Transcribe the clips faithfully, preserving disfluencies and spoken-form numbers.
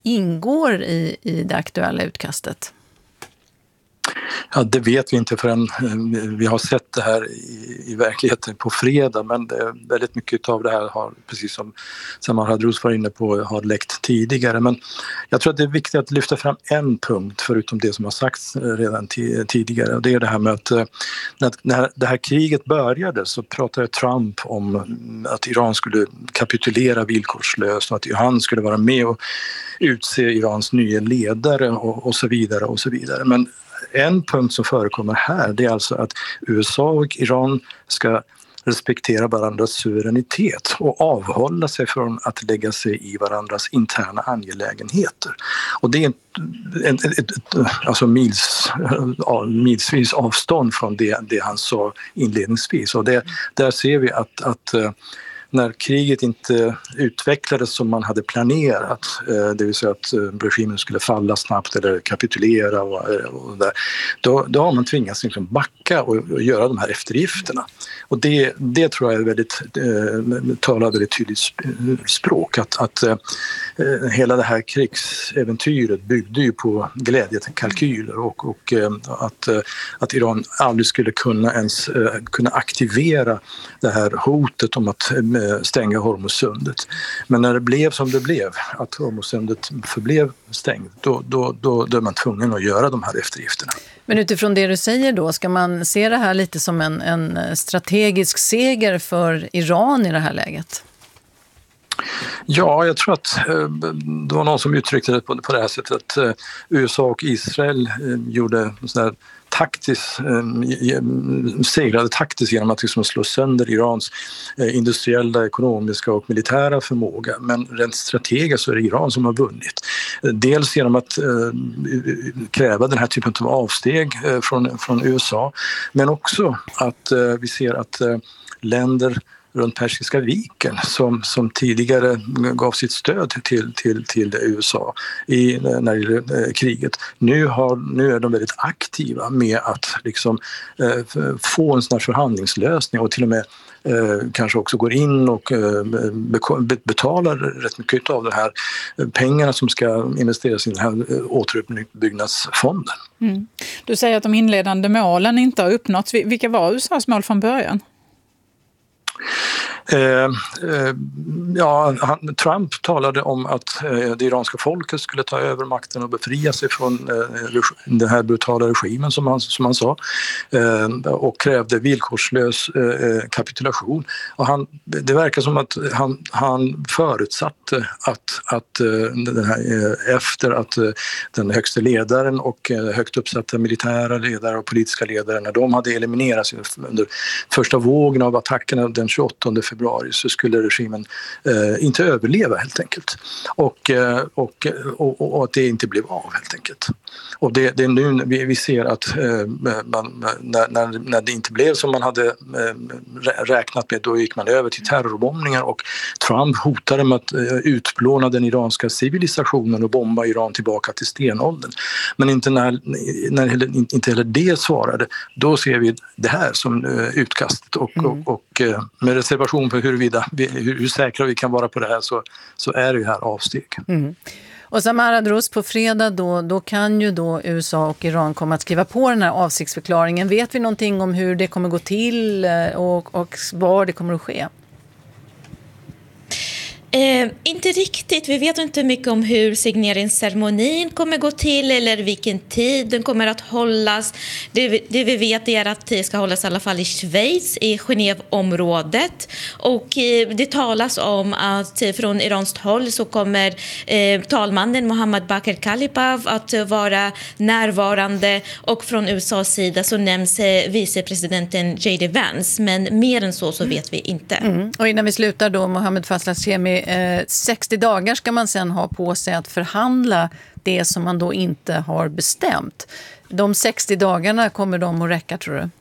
ingår i, i det aktuella utkastet? Ja, det vet vi inte förrän vi har sett det här i, i verkligheten på fredag, men det, väldigt mycket av det här har, precis som Samar Hadrouz var inne på, har läckt tidigare. Men jag tror att det är viktigt att lyfta fram en punkt förutom det som har sagts redan t- tidigare, och det är det här med att när, när det här kriget började så pratade Trump om att Iran skulle kapitulera villkorslöst och att han skulle vara med och utse Irans nya ledare och, och så vidare och så vidare. Men en punkt som förekommer här, det är alltså att U S A och Iran ska respektera varandras suveränitet och avhålla sig från att lägga sig i varandras interna angelägenheter. Och det är ett, ett, ett, alltså mils, milsvis avstånd från det, det han sa inledningsvis. Och det, där ser vi att, att när kriget inte utvecklades som man hade planerat, det vill säga att regimen skulle falla snabbt eller kapitulera och, och där, då, då har man tvingats liksom backa och, och göra de här eftergifterna. Och det, det tror jag är väldigt, eh, talar väldigt tydligt språk, att, att eh, hela det här krigsäventyret byggde ju på glädjekalkyler och, och eh, att, eh, att Iran aldrig skulle kunna ens eh, kunna aktivera det här hotet om att eh, stänga Hormuzsundet. Men när det blev som det blev, att Hormuzsundet förblev stängt, då, då, då, då är man tvungen att göra de här eftergifterna. Men utifrån det du säger då, ska man se det här lite som en, en strategisk seger för Iran i det här läget? Ja, jag tror att eh, det var någon som uttryckte det på, på det här sättet, att eh, U S A och Israel eh, gjorde sån här taktiskt, eh, segrade taktiskt genom att liksom slå sönder Irans eh, industriella, ekonomiska och militära förmåga. Men rent strategiskt så är det Iran som har vunnit. Dels genom att eh, kräva den här typen av avsteg eh, från, från U S A, men också att eh, vi ser att eh, länder runt Persiska viken som, som tidigare gav sitt stöd till, till, till U S A i, när det gäller kriget. Nu, har, nu är de väldigt aktiva med att liksom, eh, få en sån här förhandlingslösning och till och med eh, kanske också går in och eh, betalar rätt mycket av de här pengarna som ska investeras i den här återuppbyggnadsfonden. Mm. Du säger att de inledande målen inte har uppnåtts. Vilka var U S A:s mål från början? Eh, eh, ja, han, Trump talade om att eh, det iranska folket skulle ta över makten och befria sig från eh, den här brutala regimen som han, som han sa, eh, och krävde villkorslös eh, kapitulation. Och han, det verkar som att han, han förutsatte att, att eh, den här, eh, efter att eh, den högsta ledaren och eh, högt uppsatta militära ledare och politiska ledare, när de hade eliminerats under första vågen av attackerna den tjugoåttonde februari, så skulle regimen eh, inte överleva helt enkelt. Och, eh, och, och, och att det inte blev av helt enkelt. Och det, det är nu vi, vi ser att eh, man, när, när, när det inte blev som man hade eh, räknat med, då gick man över till terrorbombningar, och Trump hotade med att eh, utplåna den iranska civilisationen och bomba Iran tillbaka till stenåldern. Men inte när, när heller, inte heller det svarade, då ser vi det här som eh, utkastet och, mm. och, och eh, med reservation för huruvida, hur, hur säkra vi kan vara på det här, så, så är det ju här avsteg. Mm. Och Samar Hadrouz, på fredag då, då kan ju då U S A och Iran komma att skriva på den här avsiktsförklaringen. Vet vi någonting om hur det kommer gå till och, och var det kommer att ske? Eh, inte riktigt. Vi vet inte mycket om hur signeringsceremonin kommer gå till eller vilken tid den kommer att hållas. Det, det vi vet är att det ska hållas i alla fall i Schweiz, i Genèveområdet. Och eh, det talas om att eh, från iranskt håll så kommer eh, talmannen Mohammad Bakr Kalibaf att eh, vara närvarande, och från U S A:s sida så nämns eh, vicepresidenten J D Vance, men mer än så så vet vi inte. Mm. Och innan vi slutar då, Mohammed Fazlashemi, Eh, sextio dagar ska man sedan ha på sig att förhandla det som man då inte har bestämt. De sextio dagarna, kommer de att räcka, tror du?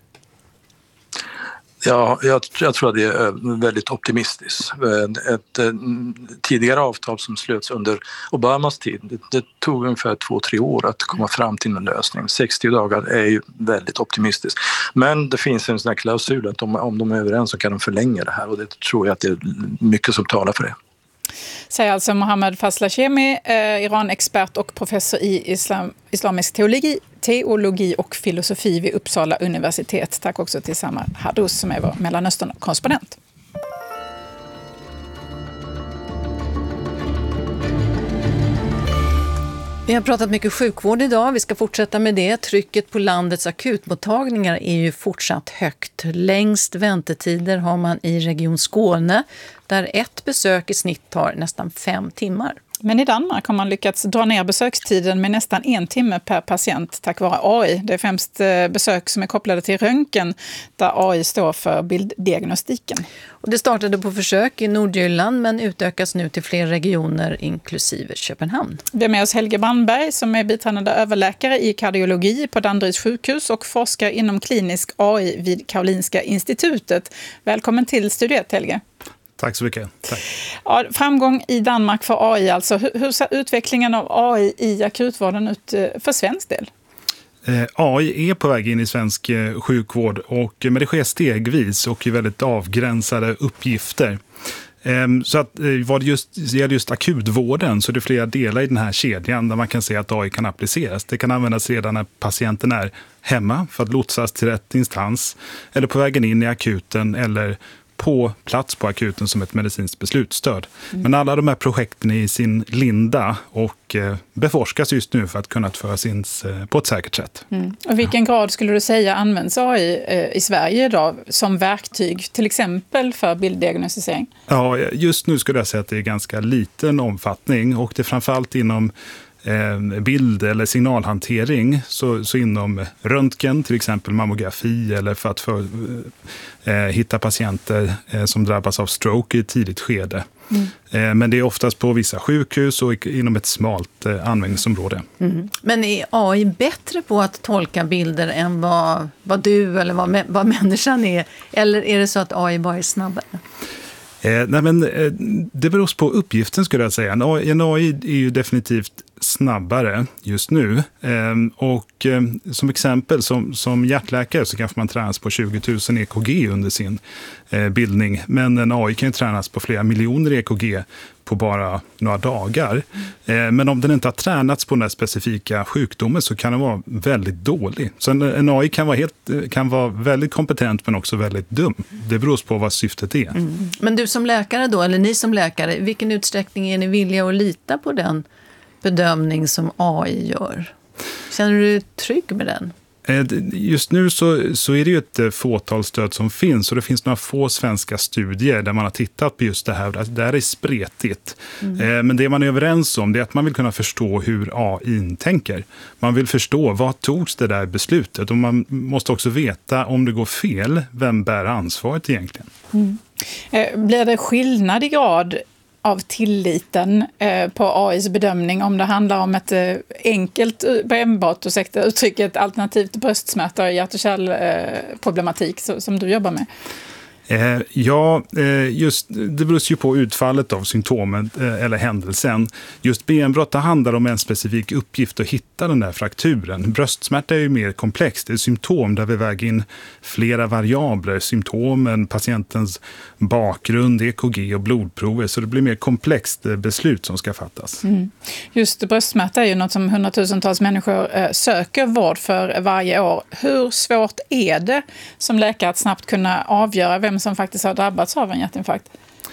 Ja, jag, jag tror att det är väldigt optimistiskt. Ett, ett tidigare avtal som slöts under Obamas tid, det, det tog ungefär två, tre år att komma fram till en lösning. sextio dagar är ju väldigt optimistiskt. Men det finns en sån här klausul att om, om de är överens så kan de förlänga det här, och det tror jag att det är mycket som talar för det. Säger alltså Mohammad Faslashemi, eh, Iran-expert och professor i islam, islamisk teologi, teologi och filosofi vid Uppsala universitet. Tack också till Samar Hadous som är vår Mellanöstern-korrespondent. Vi har pratat mycket sjukvård idag. Vi ska fortsätta med det. Trycket på landets akutmottagningar är ju fortsatt högt. Längst väntetider har man i Region Skåne, där ett besök i snitt tar nästan fem timmar. Men i Danmark har man lyckats dra ner besökstiden med nästan en timme per patient tack vare A I. Det är främst besök som är kopplade till röntgen där A I står för bilddiagnostiken. Och det startade på försök i Nordjylland men utökas nu till fler regioner inklusive Köpenhamn. Vi är med oss Helge Brandberg som är biträdande överläkare i kardiologi på Danderyds sjukhus och forskar inom klinisk A I vid Karolinska institutet. Välkommen till Studio ett, Helge. Tack så mycket. Tack. Ja, framgång i Danmark för A I alltså. Hur, hur ser utvecklingen av A I i akutvården ut för svensk del? Eh, A I är på väg in i svensk eh, sjukvård, och, men det sker stegvis och i väldigt avgränsade uppgifter. Eh, så att, eh, vad det just, gäller just akutvården så är det flera delar i den här kedjan där man kan se att A I kan appliceras. Det kan användas redan när patienten är hemma för att lotsas till rätt instans eller på vägen in i akuten eller på plats på akuten som ett medicinskt beslutsstöd. Mm. Men alla de här projekten är i sin linda och eh, beforskas just nu för att kunna föras in eh, på ett säkert sätt. Mm. Och vilken grad skulle du säga används A I eh, i Sverige idag som verktyg, till exempel för bilddiagnostisering? Ja, just nu skulle jag säga att det är ganska liten omfattning, och det är framförallt inom bild- eller signalhantering, så, så inom röntgen, till exempel mammografi, eller för att för, eh, hitta patienter eh, som drabbas av stroke i ett tidigt skede. Mm. Eh, men det är oftast på vissa sjukhus och inom ett smalt eh, användningsområde. Mm. Men är A I bättre på att tolka bilder än vad, vad du eller vad, vad människan är? Eller är det så att A I bara är snabbare? Eh, nej men, eh, det beror på uppgiften, skulle jag säga. En A I, en A I är ju definitivt snabbare just nu. Eh, och eh, som exempel, som, som hjärtläkare så kanske man tränas på tjugo tusen E K G under sin eh, bildning. Men en A I kan ju tränas på flera miljoner E K G på bara några dagar. Eh, men om den inte har tränats på den här specifika sjukdomen så kan den vara väldigt dålig. Så en, en A I kan vara, helt, kan vara väldigt kompetent men också väldigt dum. Det beror på vad syftet är. Mm. Men du som läkare då, eller ni som läkare, i vilken utsträckning är ni villiga att lita på den bedömning som A I gör? Känner du dig trygg med den? Just nu så, så är det ju ett fåtal stöd som finns, och det finns några få svenska studier där man har tittat på just det här. Alltså, det här är spretigt. Mm. Men det man är överens om det är att man vill kunna förstå hur A I tänker. Man vill förstå vad togs det där beslutet, och man måste också veta om det går fel, vem bär ansvaret egentligen. Mm. Blir det skillnad i grad av tilliten eh, på A Is bedömning om det handlar om ett eh, enkelt brännbart, ursäkta uttrycket, alternativt bröstsmärta och hjärt- och kärlproblematik eh, som du jobbar med? Eh, ja, eh, just, det beror ju på utfallet av symptomen eh, eller händelsen. Just benbrott handlar om en specifik uppgift att hitta den där frakturen. Bröstsmärta är ju mer komplext. Det är symptom där vi väger in flera variabler. Symptomen, patientens bakgrund, E K G och blodprover. Så det blir mer komplext eh, beslut som ska fattas. Mm. Just bröstsmärta är ju något som hundratusentals människor eh, söker vård för varje år. Hur svårt är det som läkare att snabbt kunna avgöra vem som faktiskt har drabbats av en hjärtinfarkt?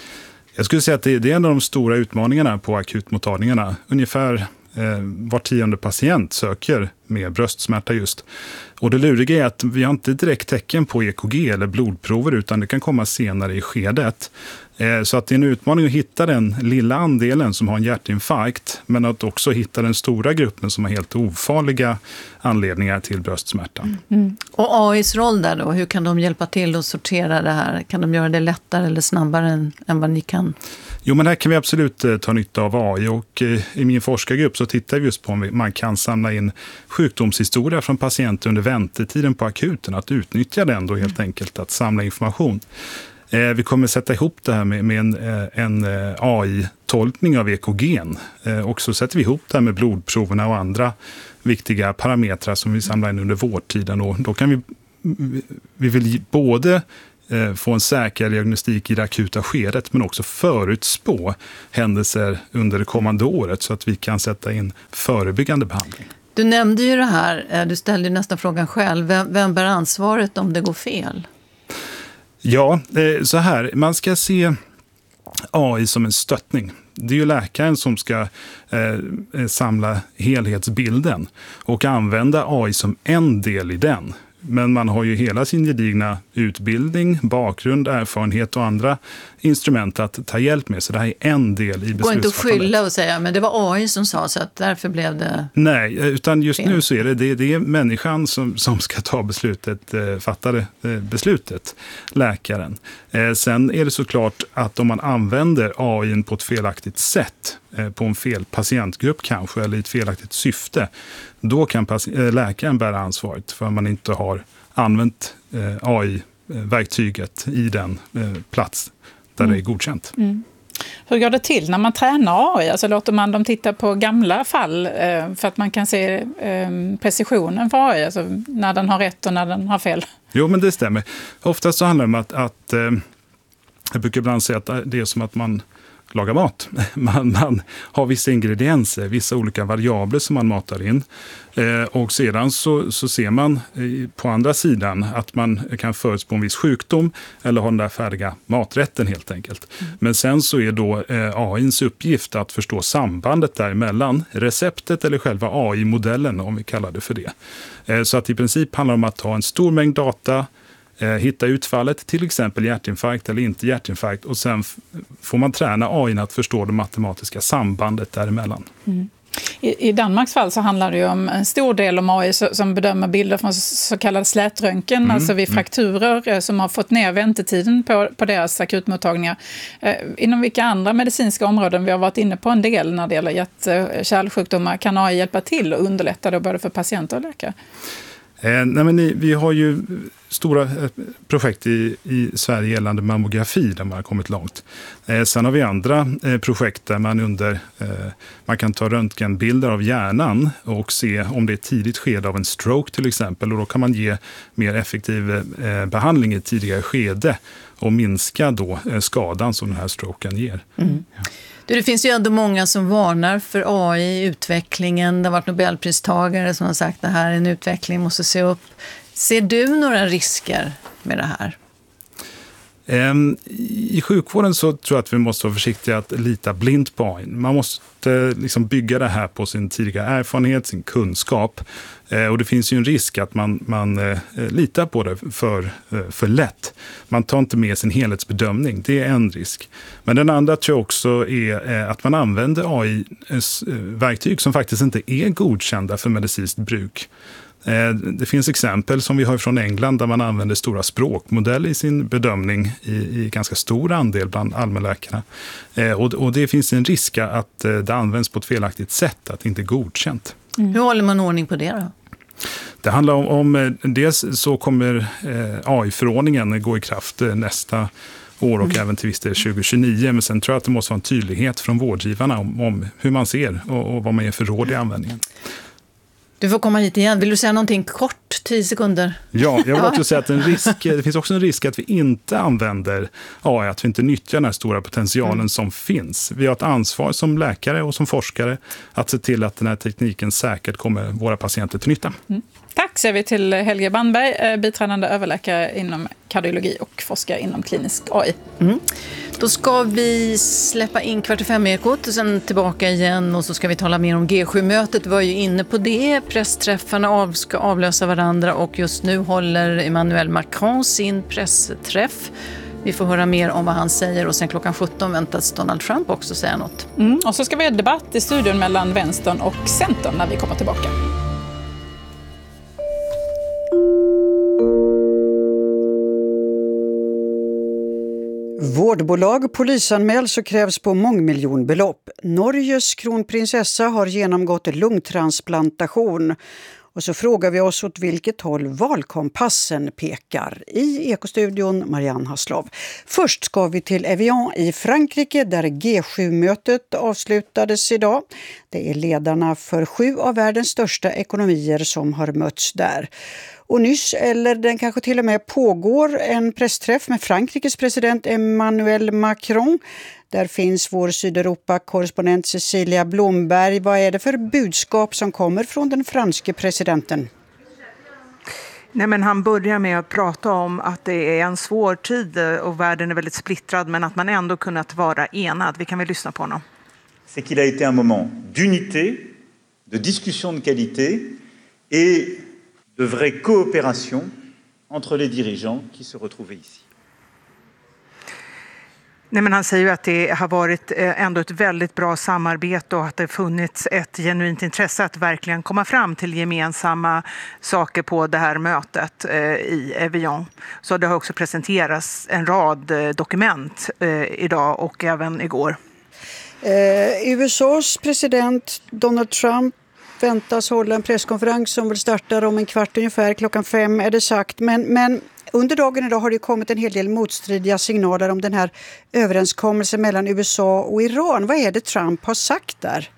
Jag skulle säga att det är en av de stora utmaningarna på akutmottagningarna. Ungefär eh, var tionde patient söker med bröstsmärta just. Och det luriga är att vi har inte direkt tecken på E K G eller blodprover, utan det kan komma senare i skedet. Eh, så att det är en utmaning att hitta den lilla andelen som har en hjärtinfarkt, men att också hitta den stora gruppen som har helt ofarliga anledningar till bröstsmärta. Mm. Mm. Och A Is roll där då, hur kan de hjälpa till att sortera det här? Kan de göra det lättare eller snabbare än, än vad ni kan? Jo, men här kan vi absolut eh, ta nytta av A I, och eh, i min forskargrupp så tittar vi just på om man kan samla in sjukdomshistoria från patienter under väntetiden på akuten, att utnyttja den då helt enkelt, att samla information. Eh, vi kommer sätta ihop det här med, med en, en A I-tolkning av E K G. Eh, och så sätter vi ihop det här med blodproverna och andra viktiga parametrar som vi samlar in under vårdtiden. Och då kan vi, vi vill både eh, få en säker diagnostik i det akuta skedet, men också förutspå händelser under det kommande året så att vi kan sätta in förebyggande behandling. Du nämnde ju det här, du ställde nästan frågan själv. Vem, vem bär ansvaret om det går fel? Ja, så här. Man ska se A I som en stöttning. Det är ju läkaren som ska eh, samla helhetsbilden och använda A I som en del i den. Men man har ju hela sin gedigna utbildning, bakgrund, erfarenhet och andra instrument att ta hjälp med. Så det här är en del i beslutsfattandet. Det går inte att skylla och säga, men det var A I som sa så att därför blev det... Nej, utan just fel. Nu så är det, det, det är människan som, som ska ta beslutet, eh, fatta det, eh, beslutet, läkaren. Eh, sen är det såklart att om man använder A I på ett felaktigt sätt, eh, på en fel patientgrupp kanske, eller i ett felaktigt syfte, då kan äh, läkaren bära ansvaret för att man inte har använt äh, A I-verktyget i den äh, plats där mm. det är godkänt. Mm. Hur går det till när man tränar A I? Alltså låter man dem titta på gamla fall äh, för att man kan se äh, precisionen för A I, alltså när den har rätt och när den har fel? Jo, men det stämmer. Oftast så handlar det om att, att äh, jag brukar ibland säga att det är som att man laga mat. Man, man har vissa ingredienser, vissa olika variabler som man matar in. Eh, och sedan så, så ser man eh, på andra sidan att man kan förutspå en viss sjukdom eller ha den där färdiga maträtten helt enkelt. Mm. Men sen så är då eh, A I:ns uppgift att förstå sambandet däremellan, receptet eller själva A I-modellen om vi kallar det för det. Eh, så att i princip handlar det om att ta en stor mängd data, hitta utfallet, till exempel hjärtinfarkt eller inte hjärtinfarkt, och sen f- får man träna A I att förstå det matematiska sambandet däremellan. Mm. I, I Danmarks fall så handlar det ju om en stor del om A I som bedömer bilder från så kallad slätröntgen, mm. alltså vid frakturer mm. som har fått ner väntetiden på, på deras akutmottagningar. Eh, inom vilka andra medicinska områden, vi har varit inne på en del när det gäller hjärt-kärlsjukdomar, kan A I hjälpa till och underlätta då både för patienter och läkare? Eh, nej men ni, vi har ju stora eh, projekt i, i Sverige gällande mammografi där man har kommit långt. Eh, sen har vi andra eh, projekt där man under eh, man kan ta röntgenbilder av hjärnan och se om det är ett tidigt skede av en stroke till exempel, och då kan man ge mer effektiv eh, behandling i ett tidigare skede och minska då eh, skadan som den här stroken ger. Mm. Ja. Du, det finns ju ändå många som varnar för A I-utvecklingen. Det har varit Nobelpristagare som har sagt att det här är en utveckling, måste se upp. Ser du några risker med det här? I sjukvården så tror jag att vi måste vara försiktiga att lita blint på A I. Man måste liksom bygga det här på sin tidiga erfarenhet, sin kunskap. Och det finns ju en risk att man, man litar på det för, för lätt. Man tar inte med sin helhetsbedömning. Det är en risk. Men den andra tror jag också är att man använder A I-verktyg som faktiskt inte är godkända för medicinskt bruk. Det finns exempel som vi har från England där man använder stora språkmodeller i sin bedömning i, i ganska stor andel bland allmänläkarna. Och, och det finns en risk att det används på ett felaktigt sätt, att det inte är godkänt. Mm. Hur håller man ordning på det då? Det handlar om, om dels så kommer eh, A I-förordningen gå i kraft eh, nästa år och mm. även till viss del tjugo tjugonio. Men sen tror jag att det måste vara en tydlighet från vårdgivarna om, om hur man ser och, och vad man ger för råd i användningen. Du får komma hit igen. Vill du säga någonting kort, tio sekunder? Ja, jag vill också säga att en risk, det finns också en risk att vi inte använder A I, att vi inte nyttjar den här stora potentialen mm. som finns. Vi har ett ansvar som läkare och som forskare att se till att den här tekniken säkert kommer våra patienter till nytta. Mm. Tack säger vi till Helge Bandberg, biträdande överläkare inom kardiologi och forskare inom klinisk A I. Mm. Då ska vi släppa in kvart i fem-ekot och sen tillbaka igen, och så ska vi tala mer om G sju-mötet. Vi var ju inne på det. Pressträffarna av, ska avlösa varandra, och just nu håller Emmanuel Macron sin pressträff. Vi får höra mer om vad han säger, och sen klockan sjutton väntas Donald Trump också säga något. Mm, och så ska vi ha debatt i studion mellan vänstern och centern när vi kommer tillbaka. Vårdbolag polisanmäls och krävs på mångmiljonbelopp. Norges kronprinsessa har genomgått lungtransplantation. Och så frågar vi oss åt vilket håll valkompassen pekar. I Ekostudion Marianne Haslov. Först ska vi till Evian i Frankrike där G sju-mötet avslutades idag. Det är ledarna för sju av världens största ekonomier som har mötts där. Och nyss, eller den kanske till och med pågår, en pressträff med Frankrikes president Emmanuel Macron. Där finns vår Sydeuropa-korrespondent Cecilia Blomberg. Vad är det för budskap som kommer från den franske presidenten? Nej, men han börjar med att prata om att det är en svår tid och världen är väldigt splittrad, men att man ändå kunnat vara enad. Vi kan väl lyssna på honom. C'est qu'il a été un moment d'unité, de discussion de qualité et de vraie coopération entre les dirigeants qui se retrouvaient ici. Nej, men han säger ju att det har varit ändå ett väldigt bra samarbete och att det funnits ett genuint intresse att verkligen komma fram till gemensamma saker på det här mötet i Evian. Så det har också presenterats en rad dokument idag och även igår. Eh, U S A:s president Donald Trump väntas hålla en presskonferens som väl startar om en kvart ungefär, klockan fem är det sagt. Men, men under dagen idag har det kommit en hel del motstridiga signaler om den här överenskommelsen mellan U S A och Iran. Vad är det Trump har sagt där?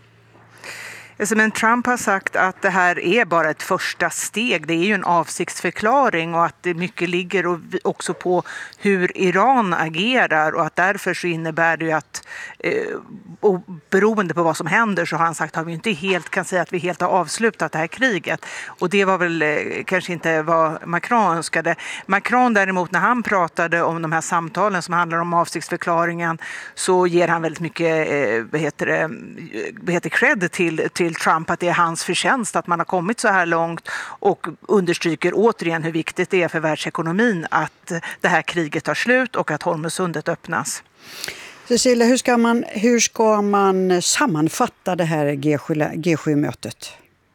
Men Trump har sagt att det här är bara ett första steg. Det är ju en avsiktsförklaring och att det mycket ligger också på hur Iran agerar och att därför så innebär det ju att eh, och beroende på vad som händer så har han sagt att vi inte helt kan säga att vi helt har avslutat det här kriget. Och det var väl eh, kanske inte vad Macron önskade. Macron däremot, när han pratade om de här samtalen som handlar om avsiktsförklaringen, så ger han väldigt mycket eh, vad heter det, vad heter cred till, till Trump, att det är hans förtjänst att man har kommit så här långt, och understryker återigen hur viktigt det är för världsekonomin att det här kriget tar slut och att Hormuzsundet öppnas. Cecilia, hur ska man, hur ska man sammanfatta det här G sju-mötet?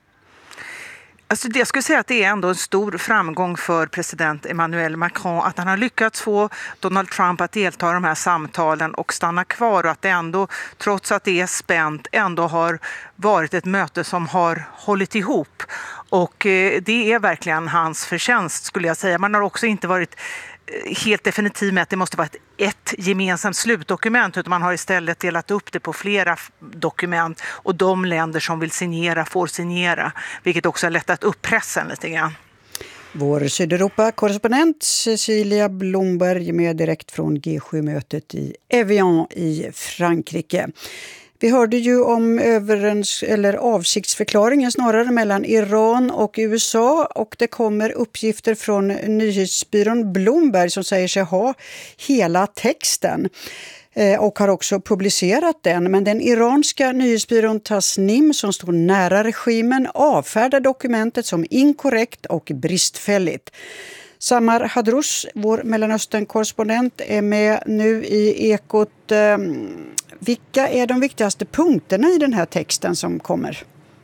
Alltså det, jag skulle säga att det är ändå en stor framgång för president Emmanuel Macron att han har lyckats få Donald Trump att delta i de här samtalen och stanna kvar, och att det ändå, trots att det är spänt, ändå har varit ett möte som har hållit ihop. Och det är verkligen hans förtjänst, skulle jag säga. Man har också inte varit helt definitiv med att det måste vara ett, ett gemensamt slutdokument, utan man har istället delat upp det på flera dokument, och de länder som vill signera får signera, vilket också har lättat upp pressen lite grann. Vår Sydeuropa-korrespondent Cecilia Blomberg med direkt från G sju-mötet i Evian i Frankrike. Vi hörde ju om överens, eller avsiktsförklaringen snarare mellan Iran och U S A, och det kommer uppgifter från nyhetsbyrån Bloomberg som säger sig ha hela texten och har också publicerat den. Men den iranska nyhetsbyrån Tasnim, som står nära regimen, avfärdar dokumentet som inkorrekt och bristfälligt. Samar Hadrous, vår Mellanöstern-korrespondent, är med nu i Ekot. Vilka är de viktigaste punkterna i den här texten som kommer?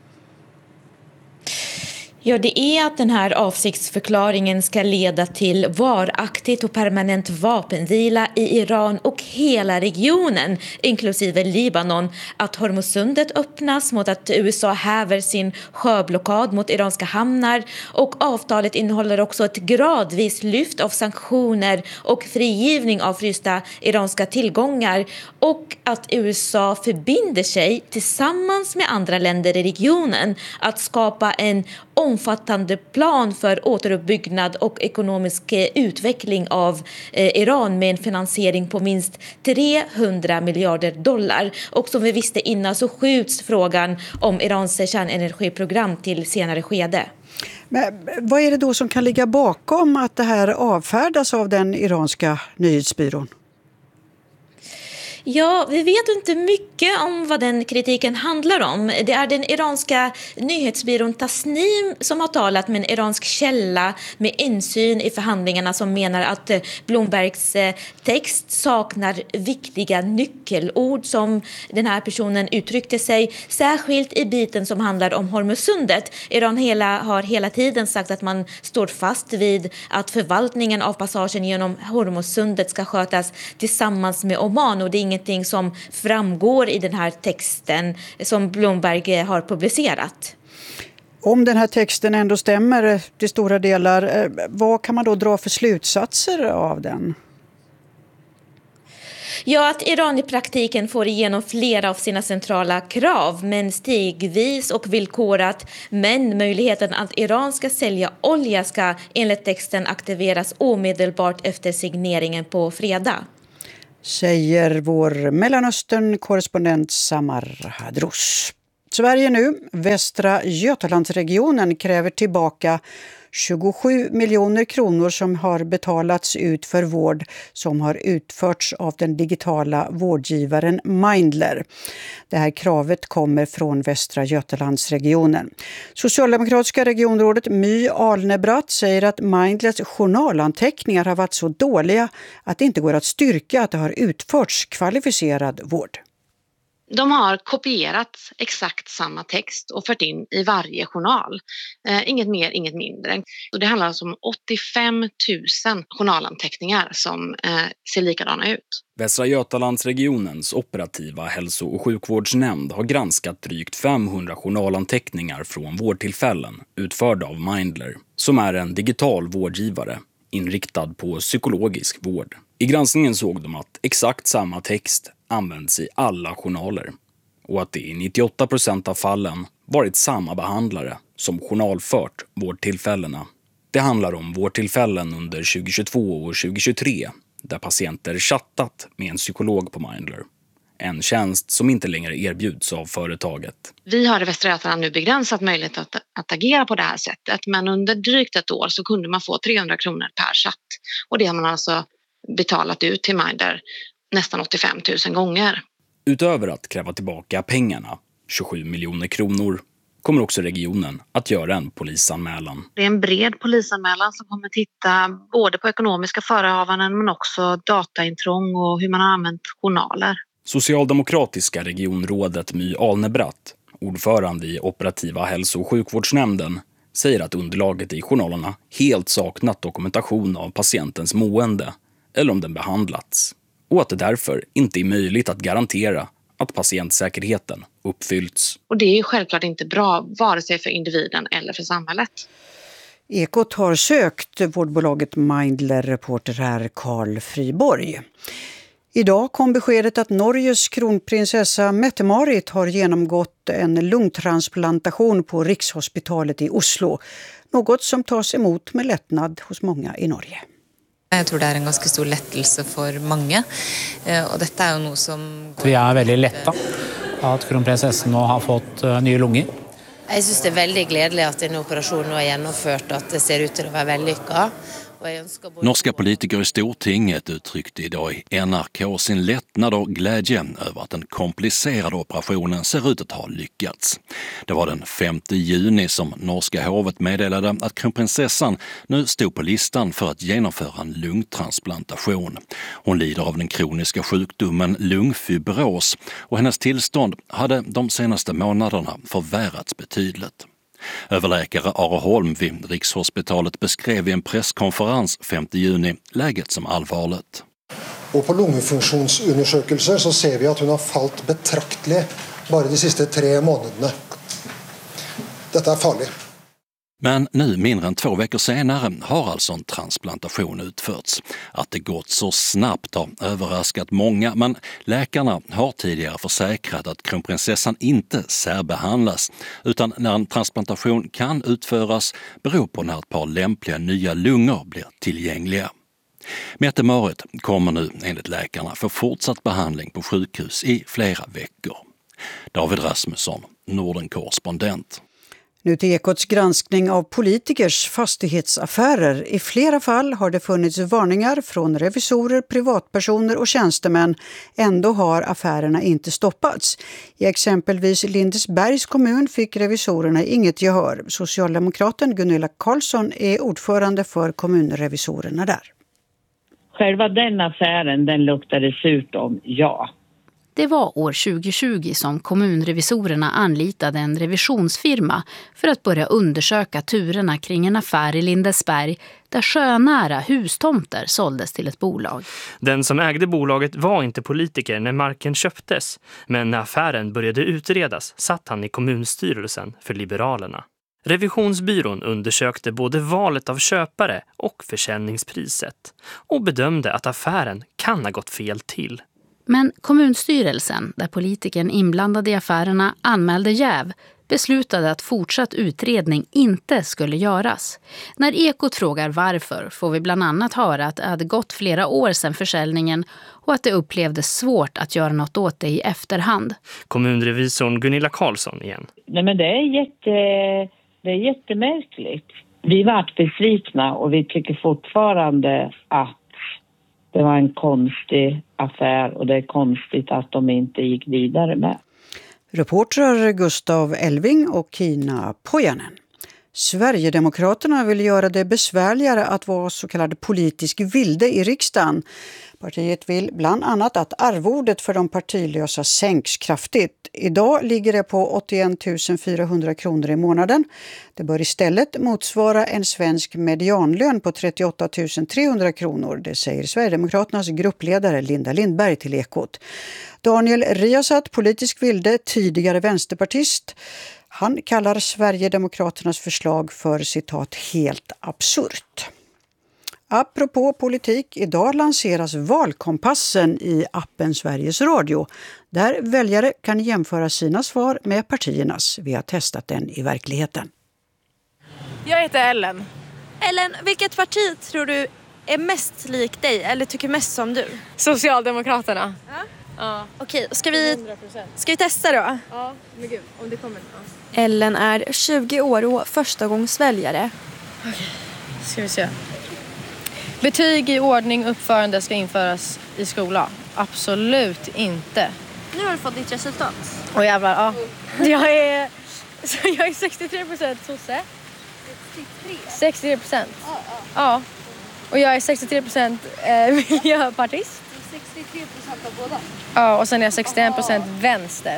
Ja, det är att den här avsiktsförklaringen ska leda till varaktigt och permanent vapenvila i Iran och hela regionen, inklusive Libanon. Att Hormuzsundet öppnas, mot att U S A häver sin sjöblockad mot iranska hamnar, och avtalet innehåller också ett gradvis lyft av sanktioner och frigivning av frysta iranska tillgångar, och att U S A förbinder sig tillsammans med andra länder i regionen att skapa en omfattande plan för återuppbyggnad och ekonomisk utveckling av eh, Iran med en finansiering på minst trehundra miljarder dollar. Och som vi visste innan så skjuts frågan om Irans kärnenergiprogram till senare skede. Men vad är det då som kan ligga bakom att det här avfärdas av den iranska nyhetsbyrån? Ja, vi vet inte mycket om vad den kritiken handlar om. Det är den iranska nyhetsbyrån Tasnim som har talat med en iransk källa med insyn i förhandlingarna, som menar att Bloombergs text saknar viktiga nyckelord, som den här personen uttryckte sig, särskilt i biten som handlar om Hormuzsundet. Iran hela, har hela tiden sagt att man står fast vid att förvaltningen av passagen genom Hormuzsundet ska skötas tillsammans med Oman, och det är ingenting som framgår i den här texten som Bloomberg har publicerat. Om den här texten ändå stämmer till stora delar, vad kan man då dra för slutsatser av den? Ja, att Iran i praktiken får igenom flera av sina centrala krav, men stegvis och villkorat. Men möjligheten att Iran ska sälja olja ska enligt texten aktiveras omedelbart efter signeringen på fredag. Säger vår Mellanöstern-korrespondent Samar Hadrous. Sverige nu, Västra Götalandsregionen kräver tillbaka tjugosju miljoner kronor som har betalats ut för vård som har utförts av den digitala vårdgivaren Mindler. Det här kravet kommer från Västra Götalandsregionen. Socialdemokratiska regionrådet My Alnebratt säger att Mindlers journalanteckningar har varit så dåliga att det inte går att styrka att det har utförts kvalificerad vård. De har kopierat exakt samma text och fört in i varje journal. Eh, inget mer, inget mindre. Och det handlar alltså om åttiofem tusen journalanteckningar som eh, ser likadana ut. Västra Götalandsregionens operativa hälso- och sjukvårdsnämnd har granskat drygt femhundra journalanteckningar från vårdtillfällen utförda av Mindler, som är en digital vårdgivare inriktad på psykologisk vård. I granskningen såg de att exakt samma text används i alla journaler och att det i nittioåtta procent av fallen varit samma behandlare som journalfört vårdtillfällena. Det handlar om vårdtillfällen under tjugohundratjugotvå och tjugohundratjugotre där patienter chattat med en psykolog på Mindler. En tjänst som inte längre erbjuds av företaget. Vi har i Västra Götaland nu begränsat möjlighet att, att agera på det här sättet, men under drygt ett år så kunde man få trehundra kronor per chatt. Och det har man alltså betalat ut till Mindler nästan åttiofem tusen gånger. Utöver att kräva tillbaka pengarna, tjugosju miljoner kronor, kommer också regionen att göra en polisanmälan. Det är en bred polisanmälan som kommer titta både på ekonomiska förehavanden men också dataintrång och hur man har använt journaler. Socialdemokratiska regionrådet My Alnebratt, ordförande i operativa hälso- och sjukvårdsnämnden, säger att underlaget i journalerna helt saknat dokumentation av patientens mående eller om den behandlats. Och att det därför inte är möjligt att garantera att patientsäkerheten uppfyllts. Och det är ju självklart inte bra vare sig för individen eller för samhället. Ekot har sökt vårdbolaget Mindler, reporter här Carl Friborg. Idag kom beskedet att Norges kronprinsessa Mette-Marit har genomgått en lungtransplantation på Rikshospitalet i Oslo. Något som tas emot med lättnad hos många i Norge. Jag tror det är en ganska stor lettelse för många. Och detta är något som... Vi är väldigt lätta att kronprinsessan nu har fått uh, nya lungor. Jag syns det är väldigt glädjande att den operationen nu är genomförd och att det ser ut att vara väldigt lyckat. Norska politiker i Stortinget uttryckte idag i N R K sin lättnad och glädje över att den komplicerade operationen ser ut att ha lyckats. Det var den femte juni som norska hovet meddelade att kronprinsessan nu stod på listan för att genomföra en lungtransplantation. Hon lider av den kroniska sjukdomen lungfibros och hennes tillstånd hade de senaste månaderna förvärrats betydligt. Överläkare Are Holm vid Rikshospitalet beskrev i en presskonferens femte juni läget som allvarligt. Och på lungfunktionsundersökelser så ser vi att hon har fallit betraktligt bara de sista tre månaderna. Detta är farligt. Men nu mindre än två veckor senare har alltså en transplantation utförts. Att det gått så snabbt har överraskat många, men läkarna har tidigare försäkrat att kronprinsessan inte särbehandlas, utan när en transplantation kan utföras beror på när ett par lämpliga nya lungor blir tillgängliga. Mette-Marit kommer nu enligt läkarna för fortsatt behandling på sjukhus i flera veckor. David Rasmusson, Norden-korrespondent. Nu till Ekots granskning av politikers fastighetsaffärer. I flera fall har det funnits varningar från revisorer, privatpersoner och tjänstemän. Ändå har affärerna inte stoppats. I exempelvis Lindesbergs kommun fick revisorerna inget gehör. Socialdemokraten Gunilla Karlsson är ordförande för kommunrevisorerna där. Själva den affären, den luktade surt om, ja. Det var år tjugohundratjugo som kommunrevisorerna anlitade en revisionsfirma för att börja undersöka turerna kring en affär i Lindesberg där sjönära hustomter såldes till ett bolag. Den som ägde bolaget var inte politiker när marken köptes, men när affären började utredas satt han i kommunstyrelsen för Liberalerna. Revisionsbyrån undersökte både valet av köpare och försäljningspriset och bedömde att affären kan ha gått fel till. Men kommunstyrelsen, där politikern inblandade i affärerna anmälde jäv, beslutade att fortsatt utredning inte skulle göras. När Ekot frågar varför får vi bland annat höra att det hade gått flera år sedan försäljningen och att det upplevdes svårt att göra något åt det i efterhand. Kommunrevisorn Gunilla Karlsson igen. Nej, men det är, jätte, det är jättemärkligt. Vi vart besvikna och vi tycker fortfarande att det var en konstig affär och det är konstigt att de inte gick vidare med. Reportrar Gustav Elving och Kina Pojanen. Sverigedemokraterna vill göra det besvärligare att vara så kallad politisk vilde i riksdagen. Partiet vill bland annat att arvodet för de partilösa sänks kraftigt. Idag ligger det på åttioen tusen fyrahundra kronor i månaden. Det bör istället motsvara en svensk medianlön på trettioåtta tusen trehundra kronor. Det säger Sverigedemokraternas gruppledare Linda Lindberg till Ekot. Daniel Riazat, politisk vilde, tidigare vänsterpartist. Han kallar Sverigedemokraternas förslag för citat helt absurt. Apropå politik, idag lanseras valkompassen i appen Sveriges Radio. Där väljare kan jämföra sina svar med partiernas. Vi har testat den i verkligheten. Jag heter Ellen. Ellen, vilket parti tror du är mest lik dig eller tycker mest som du? Socialdemokraterna. Ja. Ja. Okej, ska vi, ska vi testa då? Ja, men gud, om det kommer. Ja. Ellen är tjugo år och förstagångsväljare. Okej, ska vi se. Betyg i ordning uppförande ska införas i skolan. Absolut inte. Nu har du fått ditt resultat. Åh jävlar, ja. Jag är, jag är sextiotre procent sosse. sextiotre procent? Ja, ja. Ja. Och jag är sextiotre procent eh, miljöpartist. sextiotre procent av båda? Ja, och sen är jag sextioen procent vänster.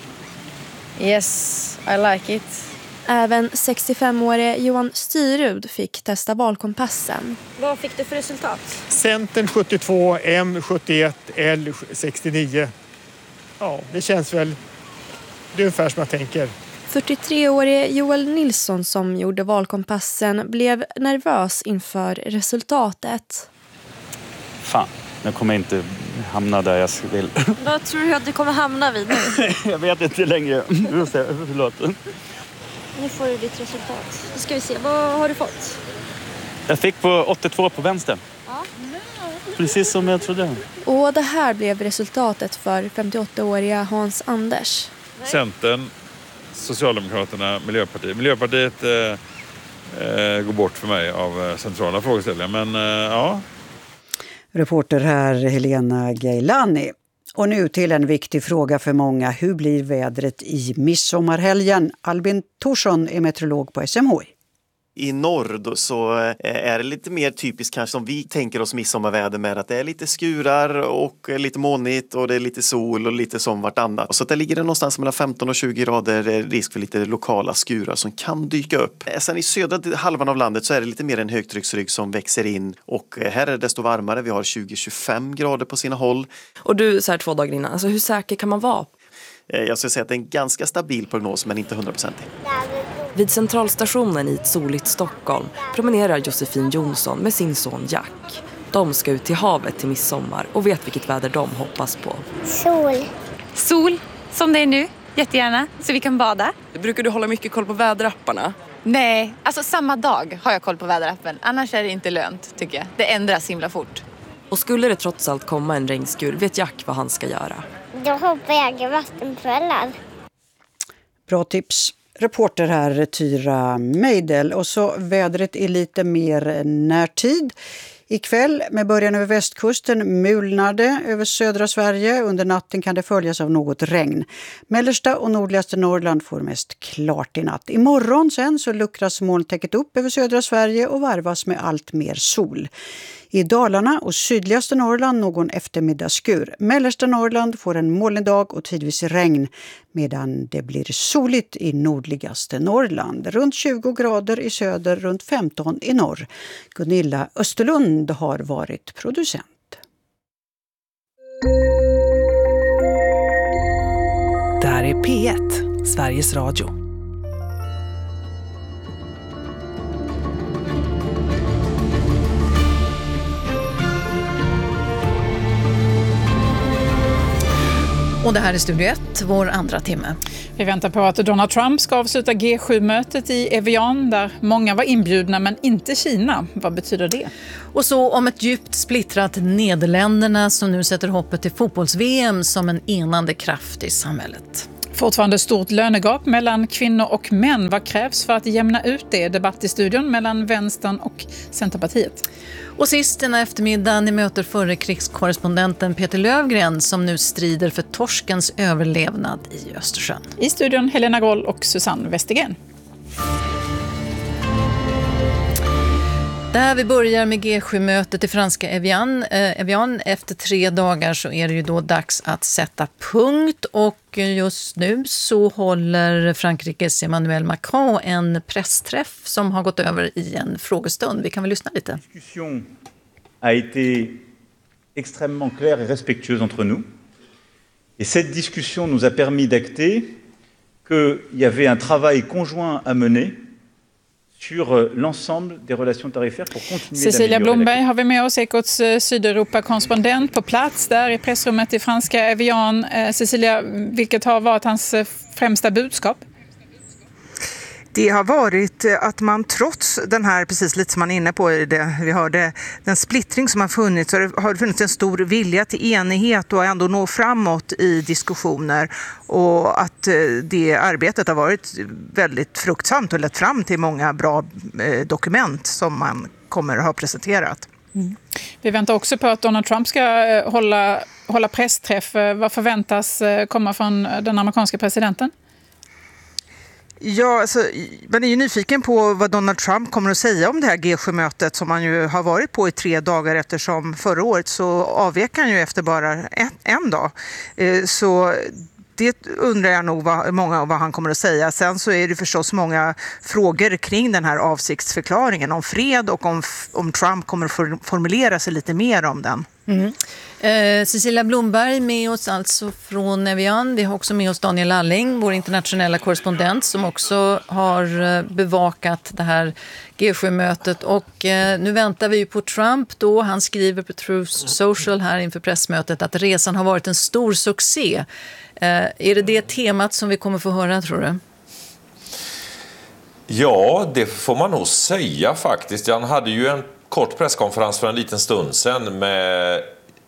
Yes, I like it. Även sextiofemårige Johan Styrud fick testa valkompassen. Vad fick du för resultat? Centern sjuttiotvå, M sjuttioett, L sextionio. Ja, det känns väl det är ungefär som jag tänker. fyrtiotreårige Joel Nilsson som gjorde valkompassen blev nervös inför resultatet. Fan, jag kommer inte hamna där jag vill. Vad tror du att du kommer hamna vid nu? Jag vet inte längre. Förlåt. Nu får du ditt resultat. Då ska vi se, vad har du fått? Jag fick på åttiotvå på vänster. Ja. Precis som jag trodde. Och det här blev resultatet för femtioåttaåriga Hans Anders. Centern, Socialdemokraterna, Miljöpartiet. Miljöpartiet eh, eh, går bort för mig av centrala frågeställningar. Men eh, ja. Reporter här Helena Gailani. Och nu till en viktig fråga för många. Hur blir vädret i midsommarhelgen? Albin Thorsson är meteorolog på S M H I. I norr då så är det lite mer typiskt kanske som vi tänker oss midsommarväder med att det är lite skurar och lite molnigt och det är lite sol och lite som vartannat. Så där ligger det någonstans mellan femton och tjugo grader, risk för lite lokala skurar som kan dyka upp. Sen i södra halvan av landet så är det lite mer en högtrycksrygg som växer in och här är det desto varmare. Vi har tjugo till tjugofem grader på sina håll. Och du så här två dagar innan, alltså hur säker kan man vara? Jag skulle säga att det är en ganska stabil prognos men inte hundra procent. Vid centralstationen i ett soligt Stockholm promenerar Josefin Jonsson med sin son Jack. De ska ut till havet till midsommar och vet vilket väder de hoppas på. Sol. Sol, som det är nu. Jättegärna, så vi kan bada. Brukar du hålla mycket koll på väderapparna? Nej, alltså samma dag har jag koll på väderappen. Annars är det inte lönt, tycker jag. Det ändras himla fort. Och skulle det trots allt komma en regnskur, vet Jack vad han ska göra? Då hoppar jag i vattenfällan. Bra tips. Reporter här Tyra Meidel. Och så vädret i lite mer närtid. Ikväll med början över västkusten mulnade över södra Sverige. Under natten kan det följas av något regn. Mellersta och nordligaste Norrland får mest klart i natt. Imorgon sen så luckras molntäcket upp över södra Sverige och varvas med allt mer sol. I Dalarna och sydligaste Norrland någon eftermiddagsskur. Mellersta Norrland får en molnig dag och tidvis regn medan det blir soligt i nordligaste Norrland. Runt tjugo grader i söder, runt femton i norr. Gunilla Österlund har varit producent. Det här är P ett, Sveriges Radio. Och det här är Studio ett, vår andra timme. Vi väntar på att Donald Trump ska avsluta G sju-mötet i Evian där många var inbjudna men inte Kina. Vad betyder det? Och så om ett djupt splittrat Nederländerna som nu sätter hoppet till fotbolls-V M som en enande kraft i samhället. Fortfarande stort lönegap mellan kvinnor och män. Vad krävs för att jämna ut det? Debatt i studion mellan Vänstern och Centerpartiet. Och sist den här eftermiddagen ni möter förre krigskorrespondenten Peter Lövgren som nu strider för torskens överlevnad i Östersjön. I studion Helena Groll och Susanne Westergren. Där vi börjar med G sju-mötet i franska Evian. Eh, Evian. Efter tre dagar så är det ju då dags att sätta punkt och just nu så håller Frankrikes Emmanuel Macron en pressträff som har gått över i en frågestund. Vi kan väl lyssna lite. Discussion a été extrêmement claire et respectueuse entre nous. Et cette discussion nous a permis d'acter qu'il y avait un travail conjoint à mener sur l'ensemble des relations tarifaires pour continuer Cecilia Blomberg har vi med oss, Ekots Sydeuropa-korrespondent på plats där i pressrummet i franska Evian. Cecilia, vilket har varit hans främsta budskap? Det har varit att man trots den här, precis lite som man är inne på i det vi hörde, den splittring som har funnits, så har det funnits en stor vilja till enighet och ändå nå framåt i diskussioner och att det arbetet har varit väldigt fruktsamt och lett fram till många bra dokument som man kommer att ha presenterat. Mm. Vi väntar också på att Donald Trump ska hålla, hålla pressträff. Vad förväntas komma från den amerikanska presidenten? Ja, alltså, man är ju nyfiken på vad Donald Trump kommer att säga om det här G sju-mötet som han ju har varit på i tre dagar eftersom förra året så avvek han ju efter bara en, en dag. Eh, så det undrar jag nog vad, många vad han kommer att säga. Sen så är det förstås många frågor kring den här avsiktsförklaringen om fred och om, om Trump kommer att formulera sig lite mer om den. Mm. Eh, Cecilia Blomberg med oss alltså från Evian. Vi har också med oss Daniel Alling, vår internationella korrespondent som också har bevakat det här G sju-mötet. Och eh, nu väntar vi ju på Trump då. Han skriver på Truth Social här inför pressmötet att resan har varit en stor succé. Eh, är det det temat som vi kommer få höra, tror du? Ja, det får man nog säga faktiskt. Han hade ju en kort presskonferens för en liten stund sedan med,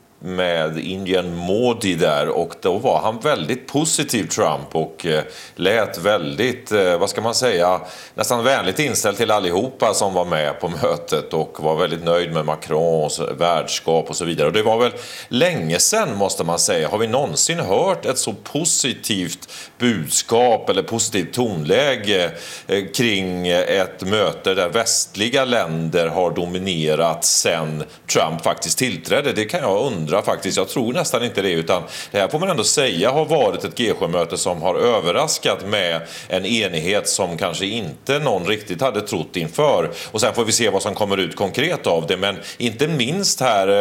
med Indian Modi där och då var han väldigt positiv, Trump, och eh, lät väldigt, eh, vad ska man säga, nästan vänligt inställd till allihopa som var med på mötet och var väldigt nöjd med Macrons värdskap och så vidare. Och det var väl länge sedan, måste man säga. Har vi någonsin hört ett så positivt budskap eller positivt tonläge eh, kring ett möte där västliga länder har dominerat sedan Trump faktiskt tillträdde? Det kan jag undra faktiskt. Jag tror nästan inte det, utan det här får man ändå säga har varit ett G sju-möte som har överraskat med en enighet som kanske inte någon riktigt hade trott inför. Och sen får vi se vad som kommer ut konkret av det. Men inte minst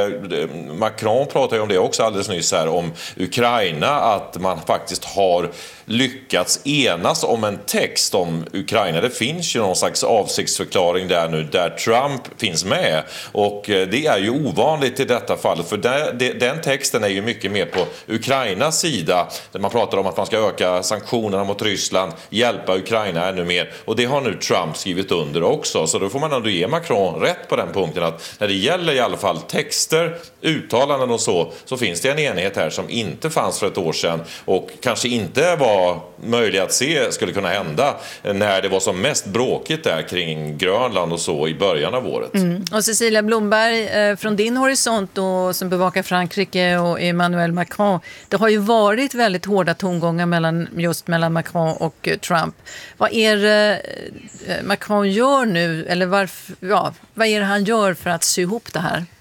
här, Macron pratade ju om det också alldeles nyss här, om Ukraina, att man faktiskt har lyckats enas om en text om Ukraina. Det finns ju någon slags avsiktsförklaring där nu där Trump finns med och det är ju ovanligt i detta fall, för det, det, den texten är ju mycket mer på Ukrainas sida där man pratar om att man ska öka sanktionerna mot Ryssland, hjälpa Ukraina ännu mer, och det har nu Trump skrivit under också, så då får man ändå ge Macron rätt på den punkten att när det gäller i alla fall texter, uttalanden och så, så finns det en enighet här som inte fanns för ett år sedan och kanske inte var möjligt att se skulle kunna hända när det var som mest bråkigt där kring Grönland och så i början av året. Mm. Och Cecilia Blomberg, från din horisont då, som bevakar Frankrike och Emmanuel Macron, det har ju varit väldigt hårda tongångar mellan, just mellan Macron och Trump. Vad är det Macron gör nu, eller varför, ja, vad är det han gör för att sy ihop det här?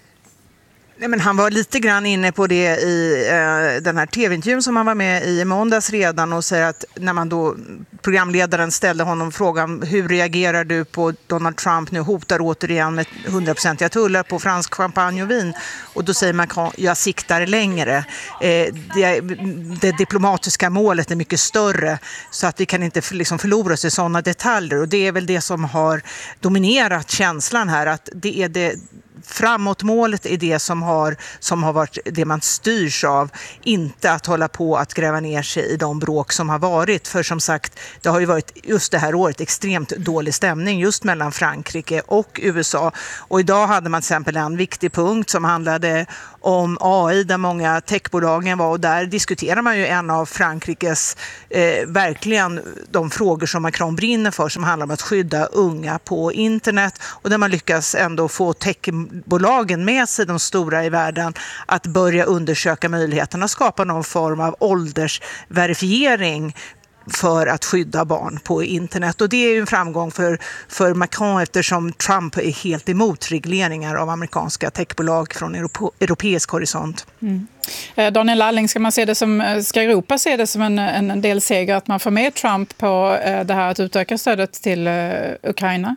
Nej, men han var lite grann inne på det i eh, den här tv-intervjun som han var med i i måndags redan och säger att när man då, programledaren ställde honom frågan hur reagerar du på Donald Trump nu hotar återigen med hundraprocentiga tullar på fransk champagne och vin, och då säger Macron, jag siktar längre. Eh, det, det diplomatiska målet är mycket större så att vi kan inte för, liksom förlora oss i sådana detaljer, och det är väl det som har dominerat känslan här, att det är det framåtmålet är det som har, som har varit det man styrs av, inte att hålla på att gräva ner sig i de bråk som har varit. För som sagt, det har ju varit just det här året extremt dålig stämning just mellan Frankrike och U S A. Och idag hade man till exempel en viktig punkt som handlade om A I där många techbolagen var, och där diskuterar man ju en av Frankrikes eh, verkligen de frågor som Macron brinner för, som handlar om att skydda unga på internet, och där man lyckas ändå få techbolagen med sig, de stora i världen, att börja undersöka möjligheten att skapa någon form av åldersverifiering för att skydda barn på internet. Och det är ju en framgång för, för Macron, eftersom Trump är helt emot regleringar av amerikanska techbolag från Europe, europeisk horisont. Mm. Daniel Lalling, ska man se det som, ska Europa se det som en, en del seger att man får med Trump på det här att utöka stödet till Ukraina?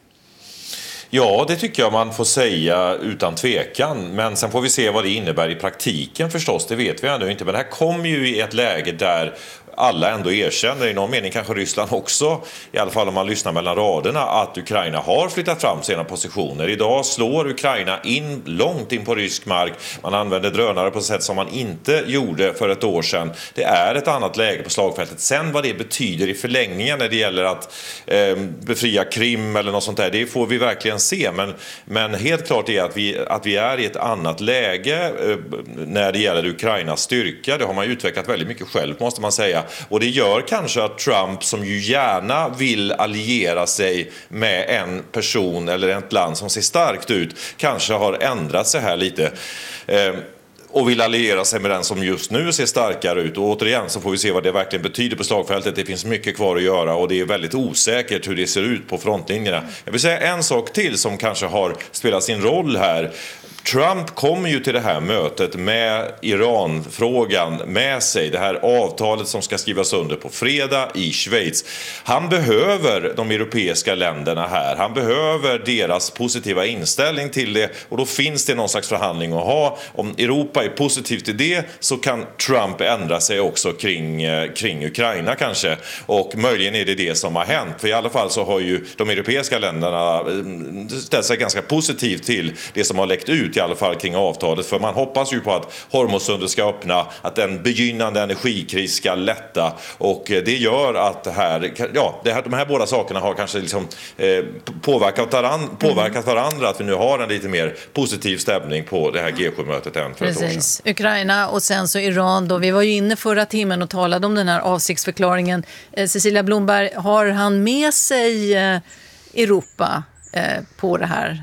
Ja, det tycker jag man får säga utan tvekan. Men sen får vi se vad det innebär i praktiken förstås. Det vet vi ännu inte. Men det här kommer ju i ett läge där alla ändå erkänner, i någon mening kanske Ryssland också, i alla fall om man lyssnar mellan raderna, att Ukraina har flyttat fram sina positioner. Idag slår Ukraina in långt in på rysk mark. Man använder drönare på ett sätt som man inte gjorde för ett år sedan. Det är ett annat läge på slagfältet. Sen vad det betyder i förlängningen när det gäller att eh, befria Krim eller något sånt där, det får vi verkligen se. Men, men helt klart är att vi, att vi är i ett annat läge eh, när det gäller Ukrainas styrka. Det har man utvecklat väldigt mycket själv, måste man säga. Och det gör kanske att Trump, som ju gärna vill alliera sig med en person eller ett land som ser starkt ut, kanske har ändrat sig här lite. Eh, och vill alliera sig med den som just nu ser starkare ut. Och återigen så får vi se vad det verkligen betyder på slagfältet. Det finns mycket kvar att göra och det är väldigt osäkert hur det ser ut på frontlinjerna. Jag vill säga en sak till som kanske har spelat sin roll här. Trump kommer ju till det här mötet med Iran-frågan med sig. Det här avtalet som ska skrivas under på fredag i Schweiz. Han behöver de europeiska länderna här. Han behöver deras positiva inställning till det. Och då finns det någon slags förhandling att ha. Om Europa är positivt till det så kan Trump ändra sig också kring, kring Ukraina kanske. Och möjligen är det det som har hänt. För i alla fall så har ju de europeiska länderna ställt sig ganska positivt till det som har läckt ut, i alla fall kring avtalet, för man hoppas ju på att Hormuzsundet ska öppna, att en begynnande energikris ska lätta, och det gör att det här, ja, det här, de här båda sakerna har kanske liksom, eh, påverkat, varandra, påverkat varandra, att vi nu har en lite mer positiv stämning på det här G sju-mötet än för Precis. ett år sedan. Ukraina och sen så Iran då. Vi var ju inne förra timmen och talade om den här avsiktsförklaringen. Eh, Cecilia Blomberg, har han med sig eh, Europa eh, på det här?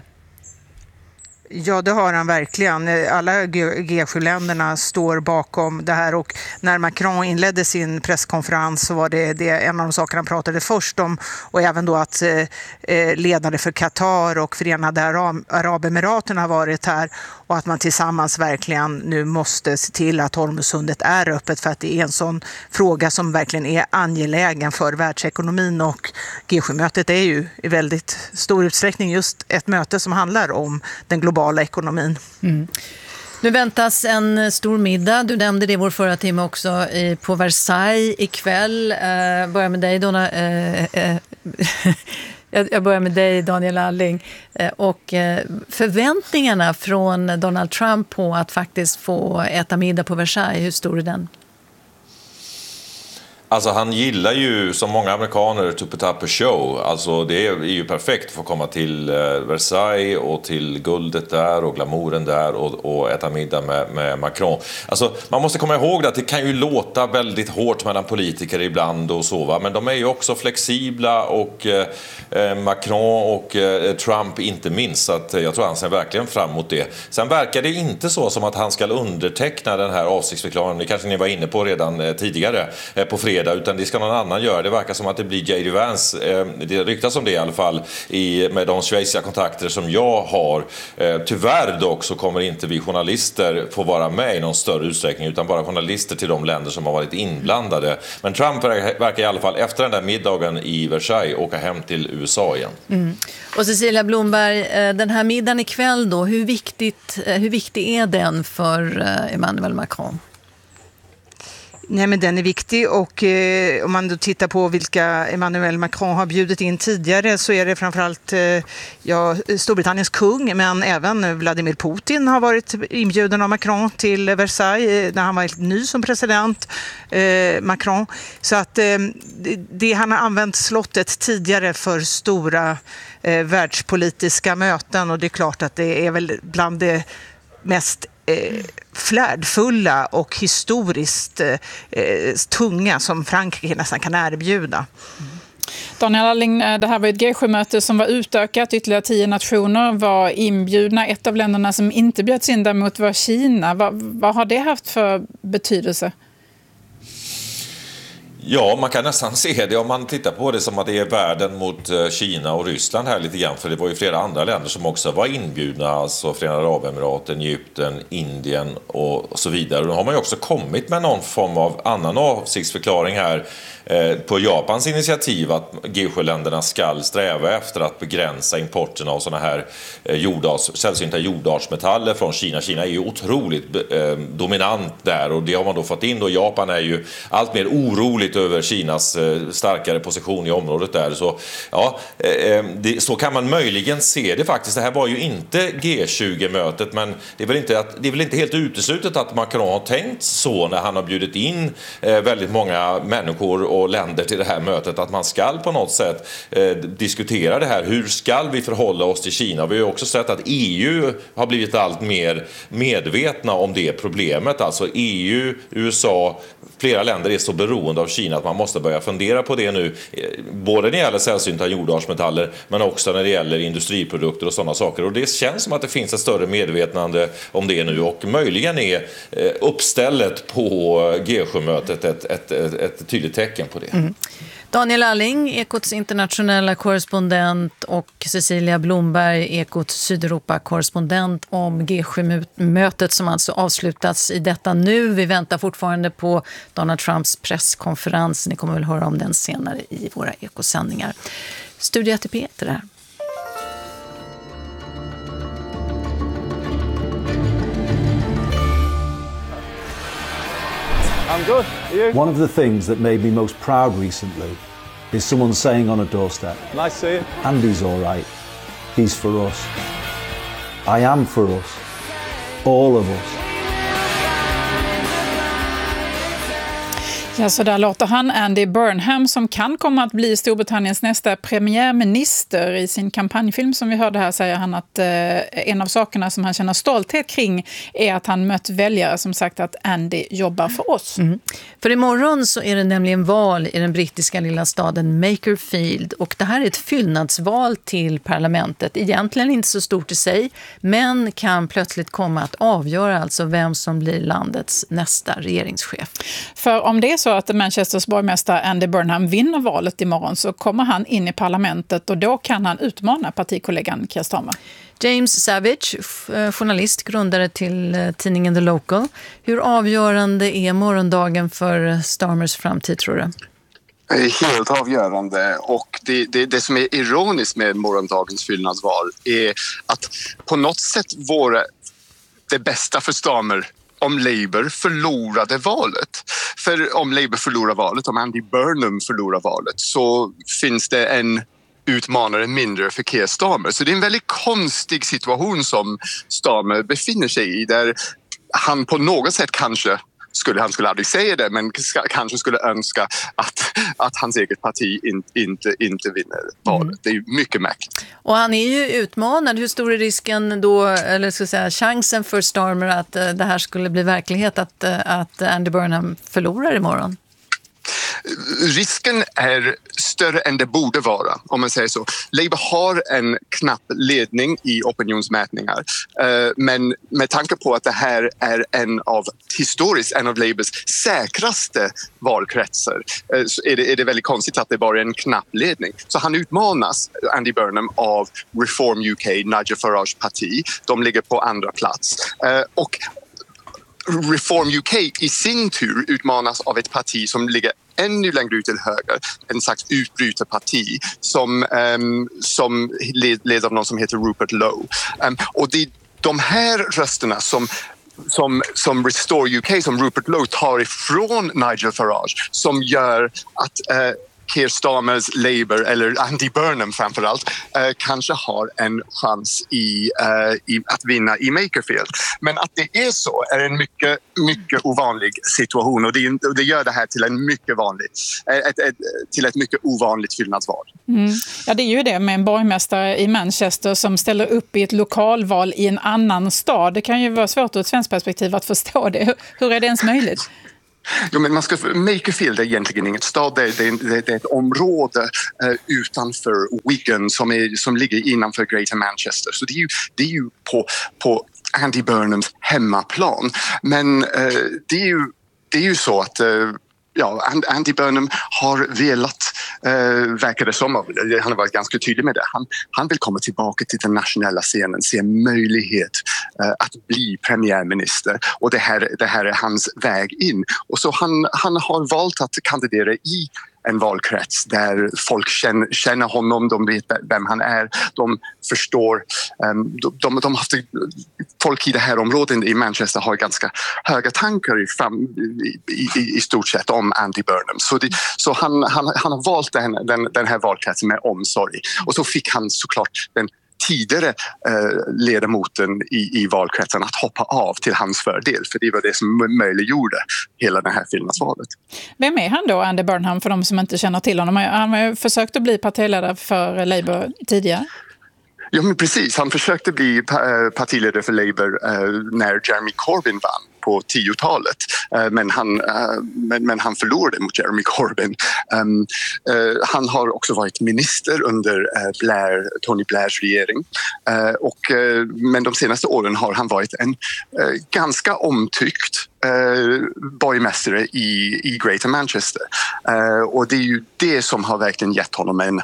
Ja, det har han verkligen. Alla G sju-länderna står bakom det här, och när Macron inledde sin presskonferens så var det, det en av de saker han pratade först om, och även då att eh, ledare för Qatar och Förenade Arab- Arabemiraten har varit här, och att man tillsammans verkligen nu måste se till att Hormuzsundet är öppet, för att det är en sån fråga som verkligen är angelägen för världsekonomin, och G sju-mötet är ju i väldigt stor utsträckning just ett möte som handlar om den globala ekonomin. Mm. Nu väntas en stor middag, du nämnde det i vår förra timme också, i, på Versailles ikväll. Eh, börjar med dig, Donna. Eh, eh, jag börjar med dig, Daniel Lalling. Eh, och eh, förväntningarna från Donald Trump på att faktiskt få äta middag på Versailles, hur stor är den? Alltså han gillar ju, som många amerikaner, to put up a show. Alltså det är ju perfekt att få komma till Versailles och till guldet där och glamouren där och, och äta middag med, med Macron. Alltså man måste komma ihåg att det kan ju låta väldigt hårt mellan politiker ibland och så, va? Men de är ju också flexibla, och eh, Macron och eh, Trump inte minst. Så att jag tror han ser verkligen fram emot det. Sen verkar det inte så som att han ska underteckna den här avsiktsförklaringen. Det kanske ni var inne på redan eh, tidigare eh, på fredag. Utan det ska någon annan göra. Det verkar som att det blir J D Vance. Det ryktas om det i alla fall i, med de schweiziska kontakter som jag har. Tyvärr dock så kommer inte vi journalister få vara med i någon större utsträckning, utan bara journalister till de länder som har varit inblandade. Men Trump verkar i alla fall efter den där middagen i Versailles åka hem till U S A igen. Mm. Och Cecilia Blomberg, den här middagen ikväll då, hur, viktigt, hur viktig är den för Emmanuel Macron? Nej, men den är viktig och eh, om man då tittar på vilka Emmanuel Macron har bjudit in tidigare så är det framförallt eh, ja, Storbritanniens kung, men även Vladimir Putin har varit inbjuden av Macron till Versailles när han var helt ny som president, eh, Macron. Så att eh, det, det han har använt slottet tidigare för stora eh, världspolitiska möten, och det är klart att det är väl bland det mest eh, flärdfulla och historiskt eh, tunga som Frankrike nästan kan erbjuda. Daniel Alling, det här var ett G sju-möte som var utökat. Ytterligare tio nationer var inbjudna. Ett av länderna som inte bjöds in däremot var Kina. Vad, vad har det haft för betydelse? Ja, man kan nästan se det om man tittar på det som att det är världen mot Kina och Ryssland här lite grann. För det var ju flera andra länder som också var inbjudna, alltså Förenade Arabemiraten, Egypten, Indien och så vidare. Och då har man ju också kommit med någon form av annan avsiktsförklaring här eh, på Japans initiativ att G sju-länderna ska sträva efter att begränsa importen av sådana här eh, jordarts, sällsynta jordartsmetaller från Kina. Kina är ju otroligt eh, dominant där, och det har man då fått in. Då Japan är ju allt mer oroligt över Kinas eh, starkare position i området där. Så, ja, eh, det, så kan man möjligen se det faktiskt. Det här var ju inte G tjugo-mötet, men det är väl inte, att, det är väl inte helt uteslutet att Macron har tänkt så när han har bjudit in eh, väldigt många människor och länder till det här mötet, att man ska på något sätt eh, diskutera det här. Hur ska vi förhålla oss till Kina? Vi har ju också sett att E U har blivit allt mer medvetna om det problemet. Alltså E U, U S A, flera länder är så beroende av Kina att man måste börja fundera på det nu, både när det gäller sällsynta jordartsmetaller men också när det gäller industriprodukter och sådana saker. Och det känns som att det finns ett större medvetande om det nu, och möjligen är uppstället på G sju-mötet ett, ett, ett, ett tydligt tecken på det. Mm. Daniel Alling, Ekots internationella korrespondent, och Cecilia Blomberg, Ekots Sydeuropa-korrespondent om G sju-mötet som alltså avslutats i detta nu. Vi väntar fortfarande på Donald Trumps presskonferens. Ni kommer väl höra om den senare i våra ekosändningar. Studio A T P heter det här. I'm good. Are you? One of the things that made me most proud recently is someone saying on a doorstep, nice to see you. Andy's all right. He's for us. I am for us. All of us. Ja, så där låter han, Andy Burnham, som kan komma att bli Storbritanniens nästa premiärminister. I sin kampanjfilm som vi hörde här säger han att eh, en av sakerna som han känner stolthet kring är att han mött väljare som sagt att Andy jobbar för oss. Mm. För imorgon så är det nämligen val i den brittiska lilla staden Makerfield, och det här är ett fyllnadsval till parlamentet. Egentligen inte så stort i sig, men kan plötsligt komma att avgöra alltså vem som blir landets nästa regeringschef. För om det är så att Manchesters borgmästare Andy Burnham vinner valet imorgon så kommer han in i parlamentet, och då kan han utmana partikollegan Keir Starmer. James Savage, journalist, grundare till tidningen The Local. Hur avgörande är morgondagen för Starmers framtid, tror du? Helt avgörande, och det, det, det som är ironiskt med morgondagens fyllnadsval är att på något sätt vore det bästa för Starmer om Labour förlorade valet. För om Labour förlorar valet, om Andy Burnham förlorar valet, så finns det en utmanare mindre för Keir Starmer. Så det är en väldigt konstig situation som Starmer befinner sig i, där han på något sätt kanske skulle, han skulle aldrig säga det, men kanske skulle önska att, att hans eget parti in, inte, inte vinner valet. Mm. Det är ju mycket märkligt. Och han är ju utmanad. Hur stor är risken då, eller ska jag säga, chansen för Starmer att uh, det här skulle bli verklighet, att, uh, att Andy Burnham förlorar imorgon? Risken är större än det borde vara, om man säger så. Labour har en knapp ledning i opinionsmätningar, men med tanke på att det här är en av historiskt en av Labours säkraste valkretsar, så är det, är det väldigt konstigt att det bara är en knapp ledning. Så han utmanas, Andy Burnham, av Reform U K, Nigel Farages parti. De ligger på andra plats. Och Reform U K i sin tur utmanas av ett parti som ligger ännu längre ut till höger, en slags utbrytarparti som, um, som leds av någon som heter Rupert Lowe. Um, och det är de här rösterna som som, som Restore U K, som Rupert Lowe tar ifrån Nigel Farage, som gör att eh, Keir Starmers Labour, eller Andy Burnham framförallt, eh, kanske har en chans i, eh, i att vinna i Makerfield. Men att det är så är en mycket, mycket ovanlig situation, och det, och det gör det här till en mycket vanlig, ett, ett, till ett mycket ovanligt fyllnadsval. Mm. Ja, det är ju det med en borgmästare i Manchester som ställer upp i ett lokalval i en annan stad. Det kan ju vara svårt ur ett svenskt perspektiv att förstå det. Hur är det ens möjligt? Jo, men man ska, Makerfield är egentligen inget stad, det är, det är ett område eh, utanför Wigan som, är, som ligger innanför Greater Manchester. Så det är ju, det är ju på, på Andy Burnhams hemmaplan. Men eh, det, är ju, det är ju så att eh, ja, Andy Burnham har velat, eh, verkar det som, han har varit ganska tydlig med det, han, han vill komma tillbaka till den nationella scenen, se en möjlighet eh, att bli premiärminister, och det här, det här är hans väg in. Och så han, han har valt att kandidera i en valkrets där folk känner, känner honom, de vet vem han är, de förstår, um, de, de, de har haft, folk i det här området i Manchester har ganska höga tankar i, fram, i, i, i stort sett om Andy Burnham. Så, det, så han, han, han har valt den, den, den här valkretsen med omsorg, och så fick han såklart den tidigare eh, ledamoten i, i valkretsen att hoppa av till hans fördel, för det var det som möjliggjorde hela det här fyllnadsvalet. Vem är han då, Andy Burnham, för de som inte känner till honom? Han har ju försökt att bli partiledare för Labour tidigare. Ja, men precis. Han försökte bli partiledare för Labour när Jeremy Corbyn vann på tiotalet, men han, men, men han förlorade mot Jeremy Corbyn. Um, uh, han har också varit minister under uh, Blair, Tony Blairs regering, uh, och, uh, men de senaste åren har han varit en uh, ganska omtyckt uh, borgmästare i, i Greater Manchester. Uh, och det är ju det som har verkligen gett honom en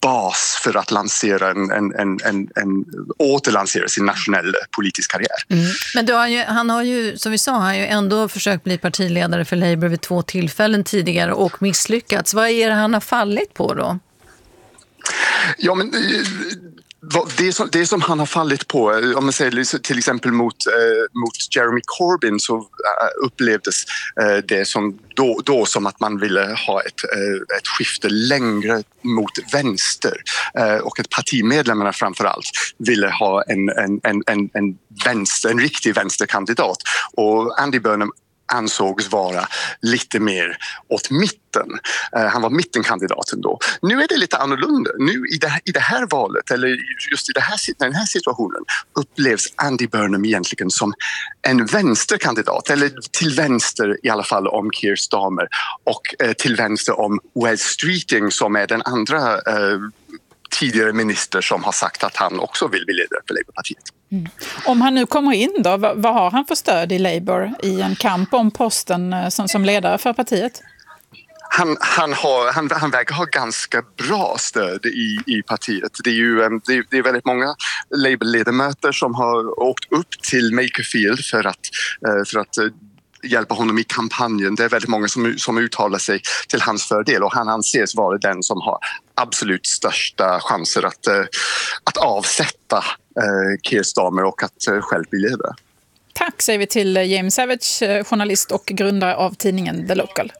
bas för att lansera en, en, en, en, en återlansera sin nationella politiska karriär. Mm. Men då har ju, han har ju, som vi sa, han har ju ändå försökt bli partiledare för Labour vid två tillfällen tidigare och misslyckats. Vad är det han har fallit på då? Ja, men det som, det som han har fallit på, om man säger till exempel mot, eh, mot Jeremy Corbyn, så uh, upplevdes uh, det som då, då som att man ville ha ett, uh, ett skifte längre mot vänster, uh, och att partimedlemmarna framförallt ville ha en, en, en, en, en, vänster, en riktig vänsterkandidat, och Andy Burnham ansågs vara lite mer åt mitten. Uh, han var mittenkandidaten då. Nu är det lite annorlunda. Nu i det, i det här valet, eller just i det här, den här situationen, upplevs Andy Burnham egentligen som en vänsterkandidat, eller till vänster i alla fall om Keir Starmer, och uh, till vänster om Wes Streeting, som är den andra uh, tidigare minister som har sagt att han också vill bli ledare för Labourpartiet. Mm. Om han nu kommer in då, vad, vad har han för stöd i Labour i en kamp om posten som, som ledare för partiet? Han, han, har, han, han verkar ha ganska bra stöd i, i partiet. Det är ju det är, det är väldigt många Labour-ledamöter som har åkt upp till Makerfield för att, för att hjälpa honom i kampanjen. Det är väldigt många som, som uttalar sig till hans fördel, och han anses vara den som har absolut största chanser att, att avsätta uh, Keir Starmer och att uh, själv bli ledare. Tack säger vi till James Savage, journalist och grundare av tidningen The Local.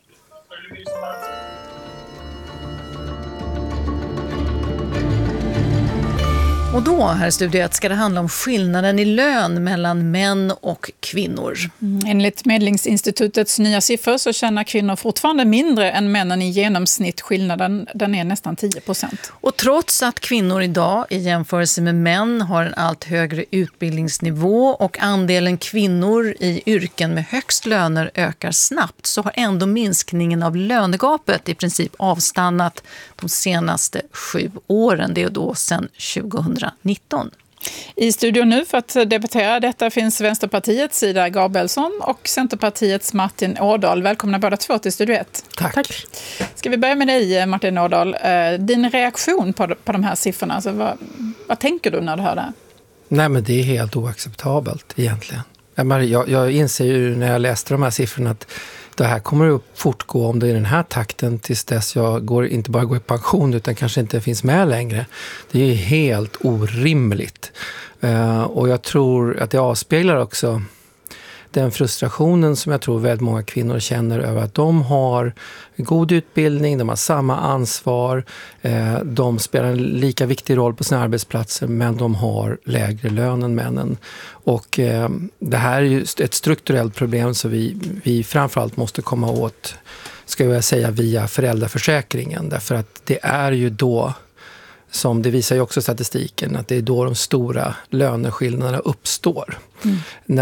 Och då, här i studiet, ska det handla om skillnaden i lön mellan män och kvinnor. Mm, enligt Medlingsinstitutets nya siffror så tjänar kvinnor fortfarande mindre än männen i genomsnitt. Skillnaden den är nästan tio procent. Och trots att kvinnor idag i jämförelse med män har en allt högre utbildningsnivå och andelen kvinnor i yrken med högst löner ökar snabbt, så har ändå minskningen av lönegapet i princip avstannat de senaste sju åren. Det är då sedan tjugonitton. I studion nu för att debattera detta finns Vänsterpartiets Ida Gabrielsson och Centerpartiets Martin Ådahl. Välkomna båda två till Studio ett. Tack. Tack. Ska vi börja med dig, Martin Ådahl. Din reaktion på, på de här siffrorna, alltså vad, vad tänker du när du hör det här? Nej, men det är helt oacceptabelt egentligen. Jag, jag inser ju när jag läste de här siffrorna att det här kommer att fortgå om det är den här takten tills dess jag går, inte bara går i pension utan kanske inte finns med längre. Det är helt orimligt. Uh, och jag tror att det avspeglar också den frustrationen som jag tror väldigt många kvinnor känner över att de har god utbildning, de har samma ansvar, eh, de spelar en lika viktig roll på sina arbetsplatser, men de har lägre lön än männen. Och eh, det här är ju ett strukturellt problem som vi, vi framförallt måste komma åt, ska jag säga, via föräldraförsäkringen. Därför att det är ju då, som det visar ju också statistiken, att det är då de stora löneskillnaderna uppstår. Mm.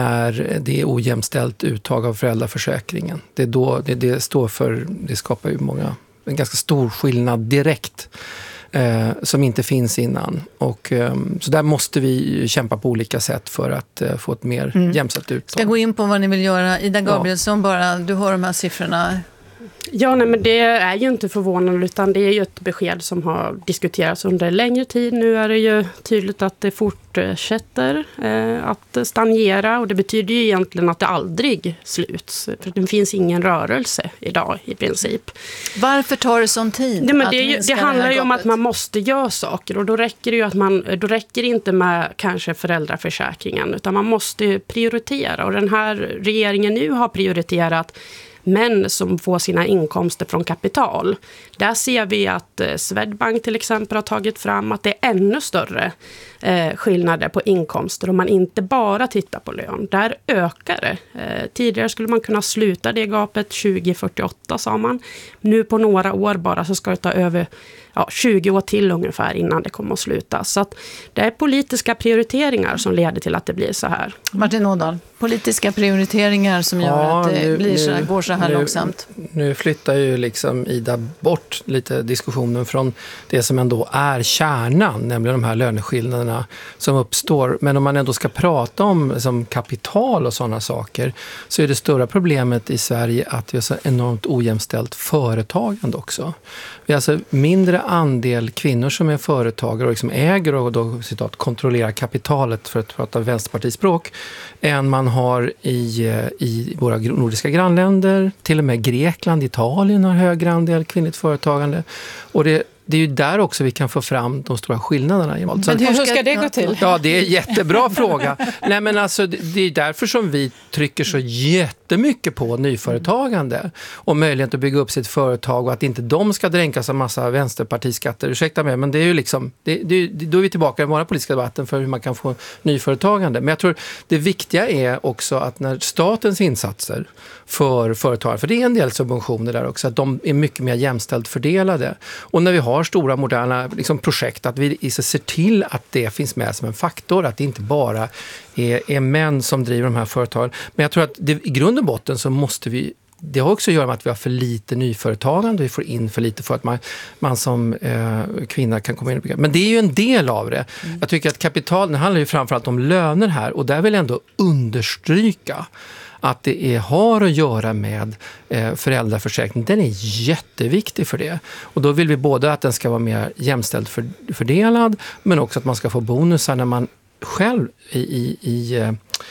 När det är ojämställt uttag av föräldraförsäkringen. Det är då det, det står för, det skapar ju många, en ganska stor skillnad direkt eh, som inte finns innan. Och, eh, så där måste vi kämpa på olika sätt för att eh, få ett mer mm. jämställt uttag. Ska gå in på vad ni vill göra. Ida Gabrielsson, ja. bara, du har de här siffrorna. Ja, nej, men det är ju inte förvånande, utan det är ju ett besked som har diskuterats under längre tid. Nu är det ju tydligt att det fortsätter eh, att stagnera, och det betyder ju egentligen att det aldrig sluts. För det finns ingen rörelse idag i princip. Varför tar det sån tid? Nej, men det, är ju, det handlar ju om att man måste göra saker, och då räcker det ju att man, då räcker det inte med kanske föräldraförsäkringen, utan man måste prioritera, och den här regeringen nu har prioriterat män som får sina inkomster från kapital. Där ser vi att eh, Swedbank till exempel har tagit fram att det är ännu större eh, skillnader på inkomster om man inte bara tittar på lön. Där ökar det. Eh, tidigare skulle man kunna sluta det gapet tjugo fyrtioåtta, sa man. Nu på några år bara så ska det ta över ja, tjugo år till ungefär innan det kommer att sluta. Så att det är politiska prioriteringar som leder till att det blir så här. Martin Ådahl, politiska prioriteringar som gör ja, att det nu, blir så här, går så här nu, långsamt. Nu flyttar ju liksom Ida bort lite diskussionen från det som ändå är kärnan, nämligen de här löneskillnaderna som uppstår. Men om man ändå ska prata om som kapital och sådana saker, så är det stora problemet i Sverige att vi har så enormt ojämställt företagande också. Vi har alltså mindre andel kvinnor som är företagare och liksom äger och då, citat, kontrollerar kapitalet, för att prata vänsterpartispråk, än man har i, i våra nordiska grannländer. Till och med Grekland, Italien har högre andel kvinnligt företagande. Och det Det är ju där också vi kan få fram de stora skillnaderna. Men hur ska, hur ska det gå till? Ja, det är en jättebra fråga. Nej, men alltså, det är därför som vi trycker så jättemycket på nyföretagande och möjlighet att bygga upp sitt företag, och att inte de ska dränkas av massa vänsterpartiskatter. Ursäkta mig, men det är ju liksom, det, det, då är vi tillbaka i den vanliga politiska debatten för hur man kan få nyföretagande. Men jag tror det viktiga är också att när statens insatser för företag, för det är en del subventioner där också, att de är mycket mer jämställt fördelade. Och när vi har stora moderna liksom, projekt, att vi ser till att det finns med som en faktor, att det inte bara är, är män som driver de här företagen. Men jag tror att det, i grund och botten så måste vi, det har också att göra med att vi har för lite nyföretagande, vi får in för lite för att man, man som eh, kvinna kan komma in. Men det är ju en del av det. Mm. Jag tycker att kapital, det handlar ju framförallt om löner här, och där vill jag ändå understryka att det är, har att göra med eh, föräldraförsäkring. Den är jätteviktig för det. Och då vill vi både att den ska vara mer jämställt för, fördelad, men också att man ska få bonusar när man själv i, i, i eh,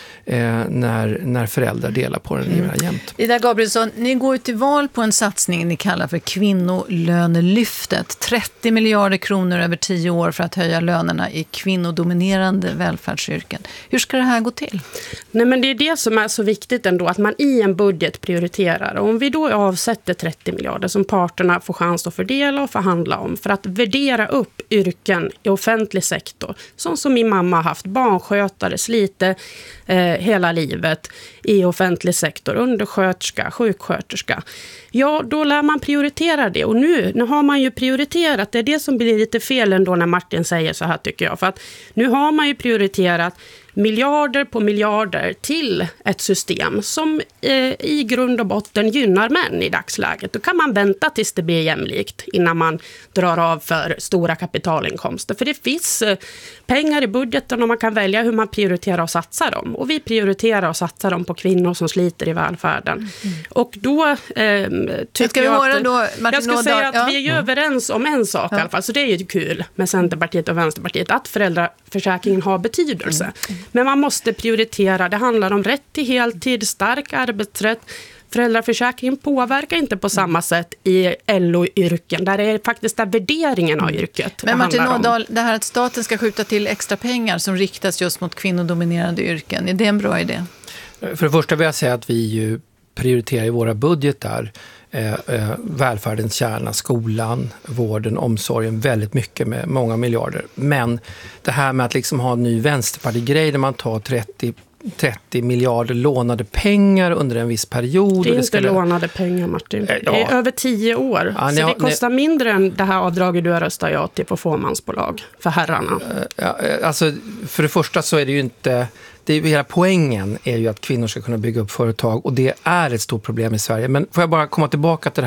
när, när föräldrar delar på den mm. jämt. Ida Gabrielsson, ni går ut till val på en satsning ni kallar för kvinnolönelyftet. trettio miljarder kronor över tio år för att höja lönerna i kvinnodominerande välfärdsyrken. Hur ska det här gå till? Nej, men det är det som är så viktigt ändå, att man i en budget prioriterar. Och om vi då avsätter trettio miljarder som parterna får chans att fördela och förhandla om för att värdera upp yrken i offentlig sektor, som som min mamma har haft, barnskötare, slite eh, hela livet i offentlig sektor, undersköterska, sjuksköterska. Ja, då lär man prioritera det. Och nu, nu har man ju prioriterat. Det är det som blir lite fel ändå när Martin säger så här, tycker jag. För att nu har man ju prioriterat miljarder på miljarder till ett system som eh, i grund och botten gynnar män i dagsläget. Då kan man vänta tills det blir jämlikt innan man drar av för stora kapitalinkomster. För det finns eh, pengar i budgeten och man kan välja hur man prioriterar och satsar dem. Och vi prioriterar och satsar dem på kvinnor som sliter i välfärden. Mm. Och då eh, tycker jag höra att, då, Martin jag skulle säga att ja. vi är ju överens om en sak ja. i alla fall. Så det är ju kul med Centerpartiet och Vänsterpartiet att föräldraförsäkringen har betydelse. Mm. Men man måste prioritera. Det handlar om rätt till heltid, stark arbetsrätt. Föräldraförsäkringen påverkar inte på samma sätt i L O-yrken. Där är faktiskt där värderingen av yrket. Men Martin Ådahl, det här att staten ska skjuta till extra pengar som riktas just mot kvinnodominerande yrken, är det en bra idé? För det första vill jag säga att vi ju prioriterar i våra budgetar eh, eh, välfärdens kärna, skolan, vården, omsorgen väldigt mycket med många miljarder. Men det här med att liksom ha en ny vänsterpartigrej där man tar trettio trettio miljarder lånade pengar under en viss period. Det är det inte skulle... lånade pengar, Martin. Ja. Det är över tio år. Ja, så har, det kostar ni... mindre än det här avdraget du har röstat ja till på fåmansbolag för herrarna. Ja, alltså, för det första så är det ju inte... Det är, hela poängen är ju att kvinnor ska kunna bygga upp företag och det är ett stort problem i Sverige. Men får jag bara komma tillbaka till det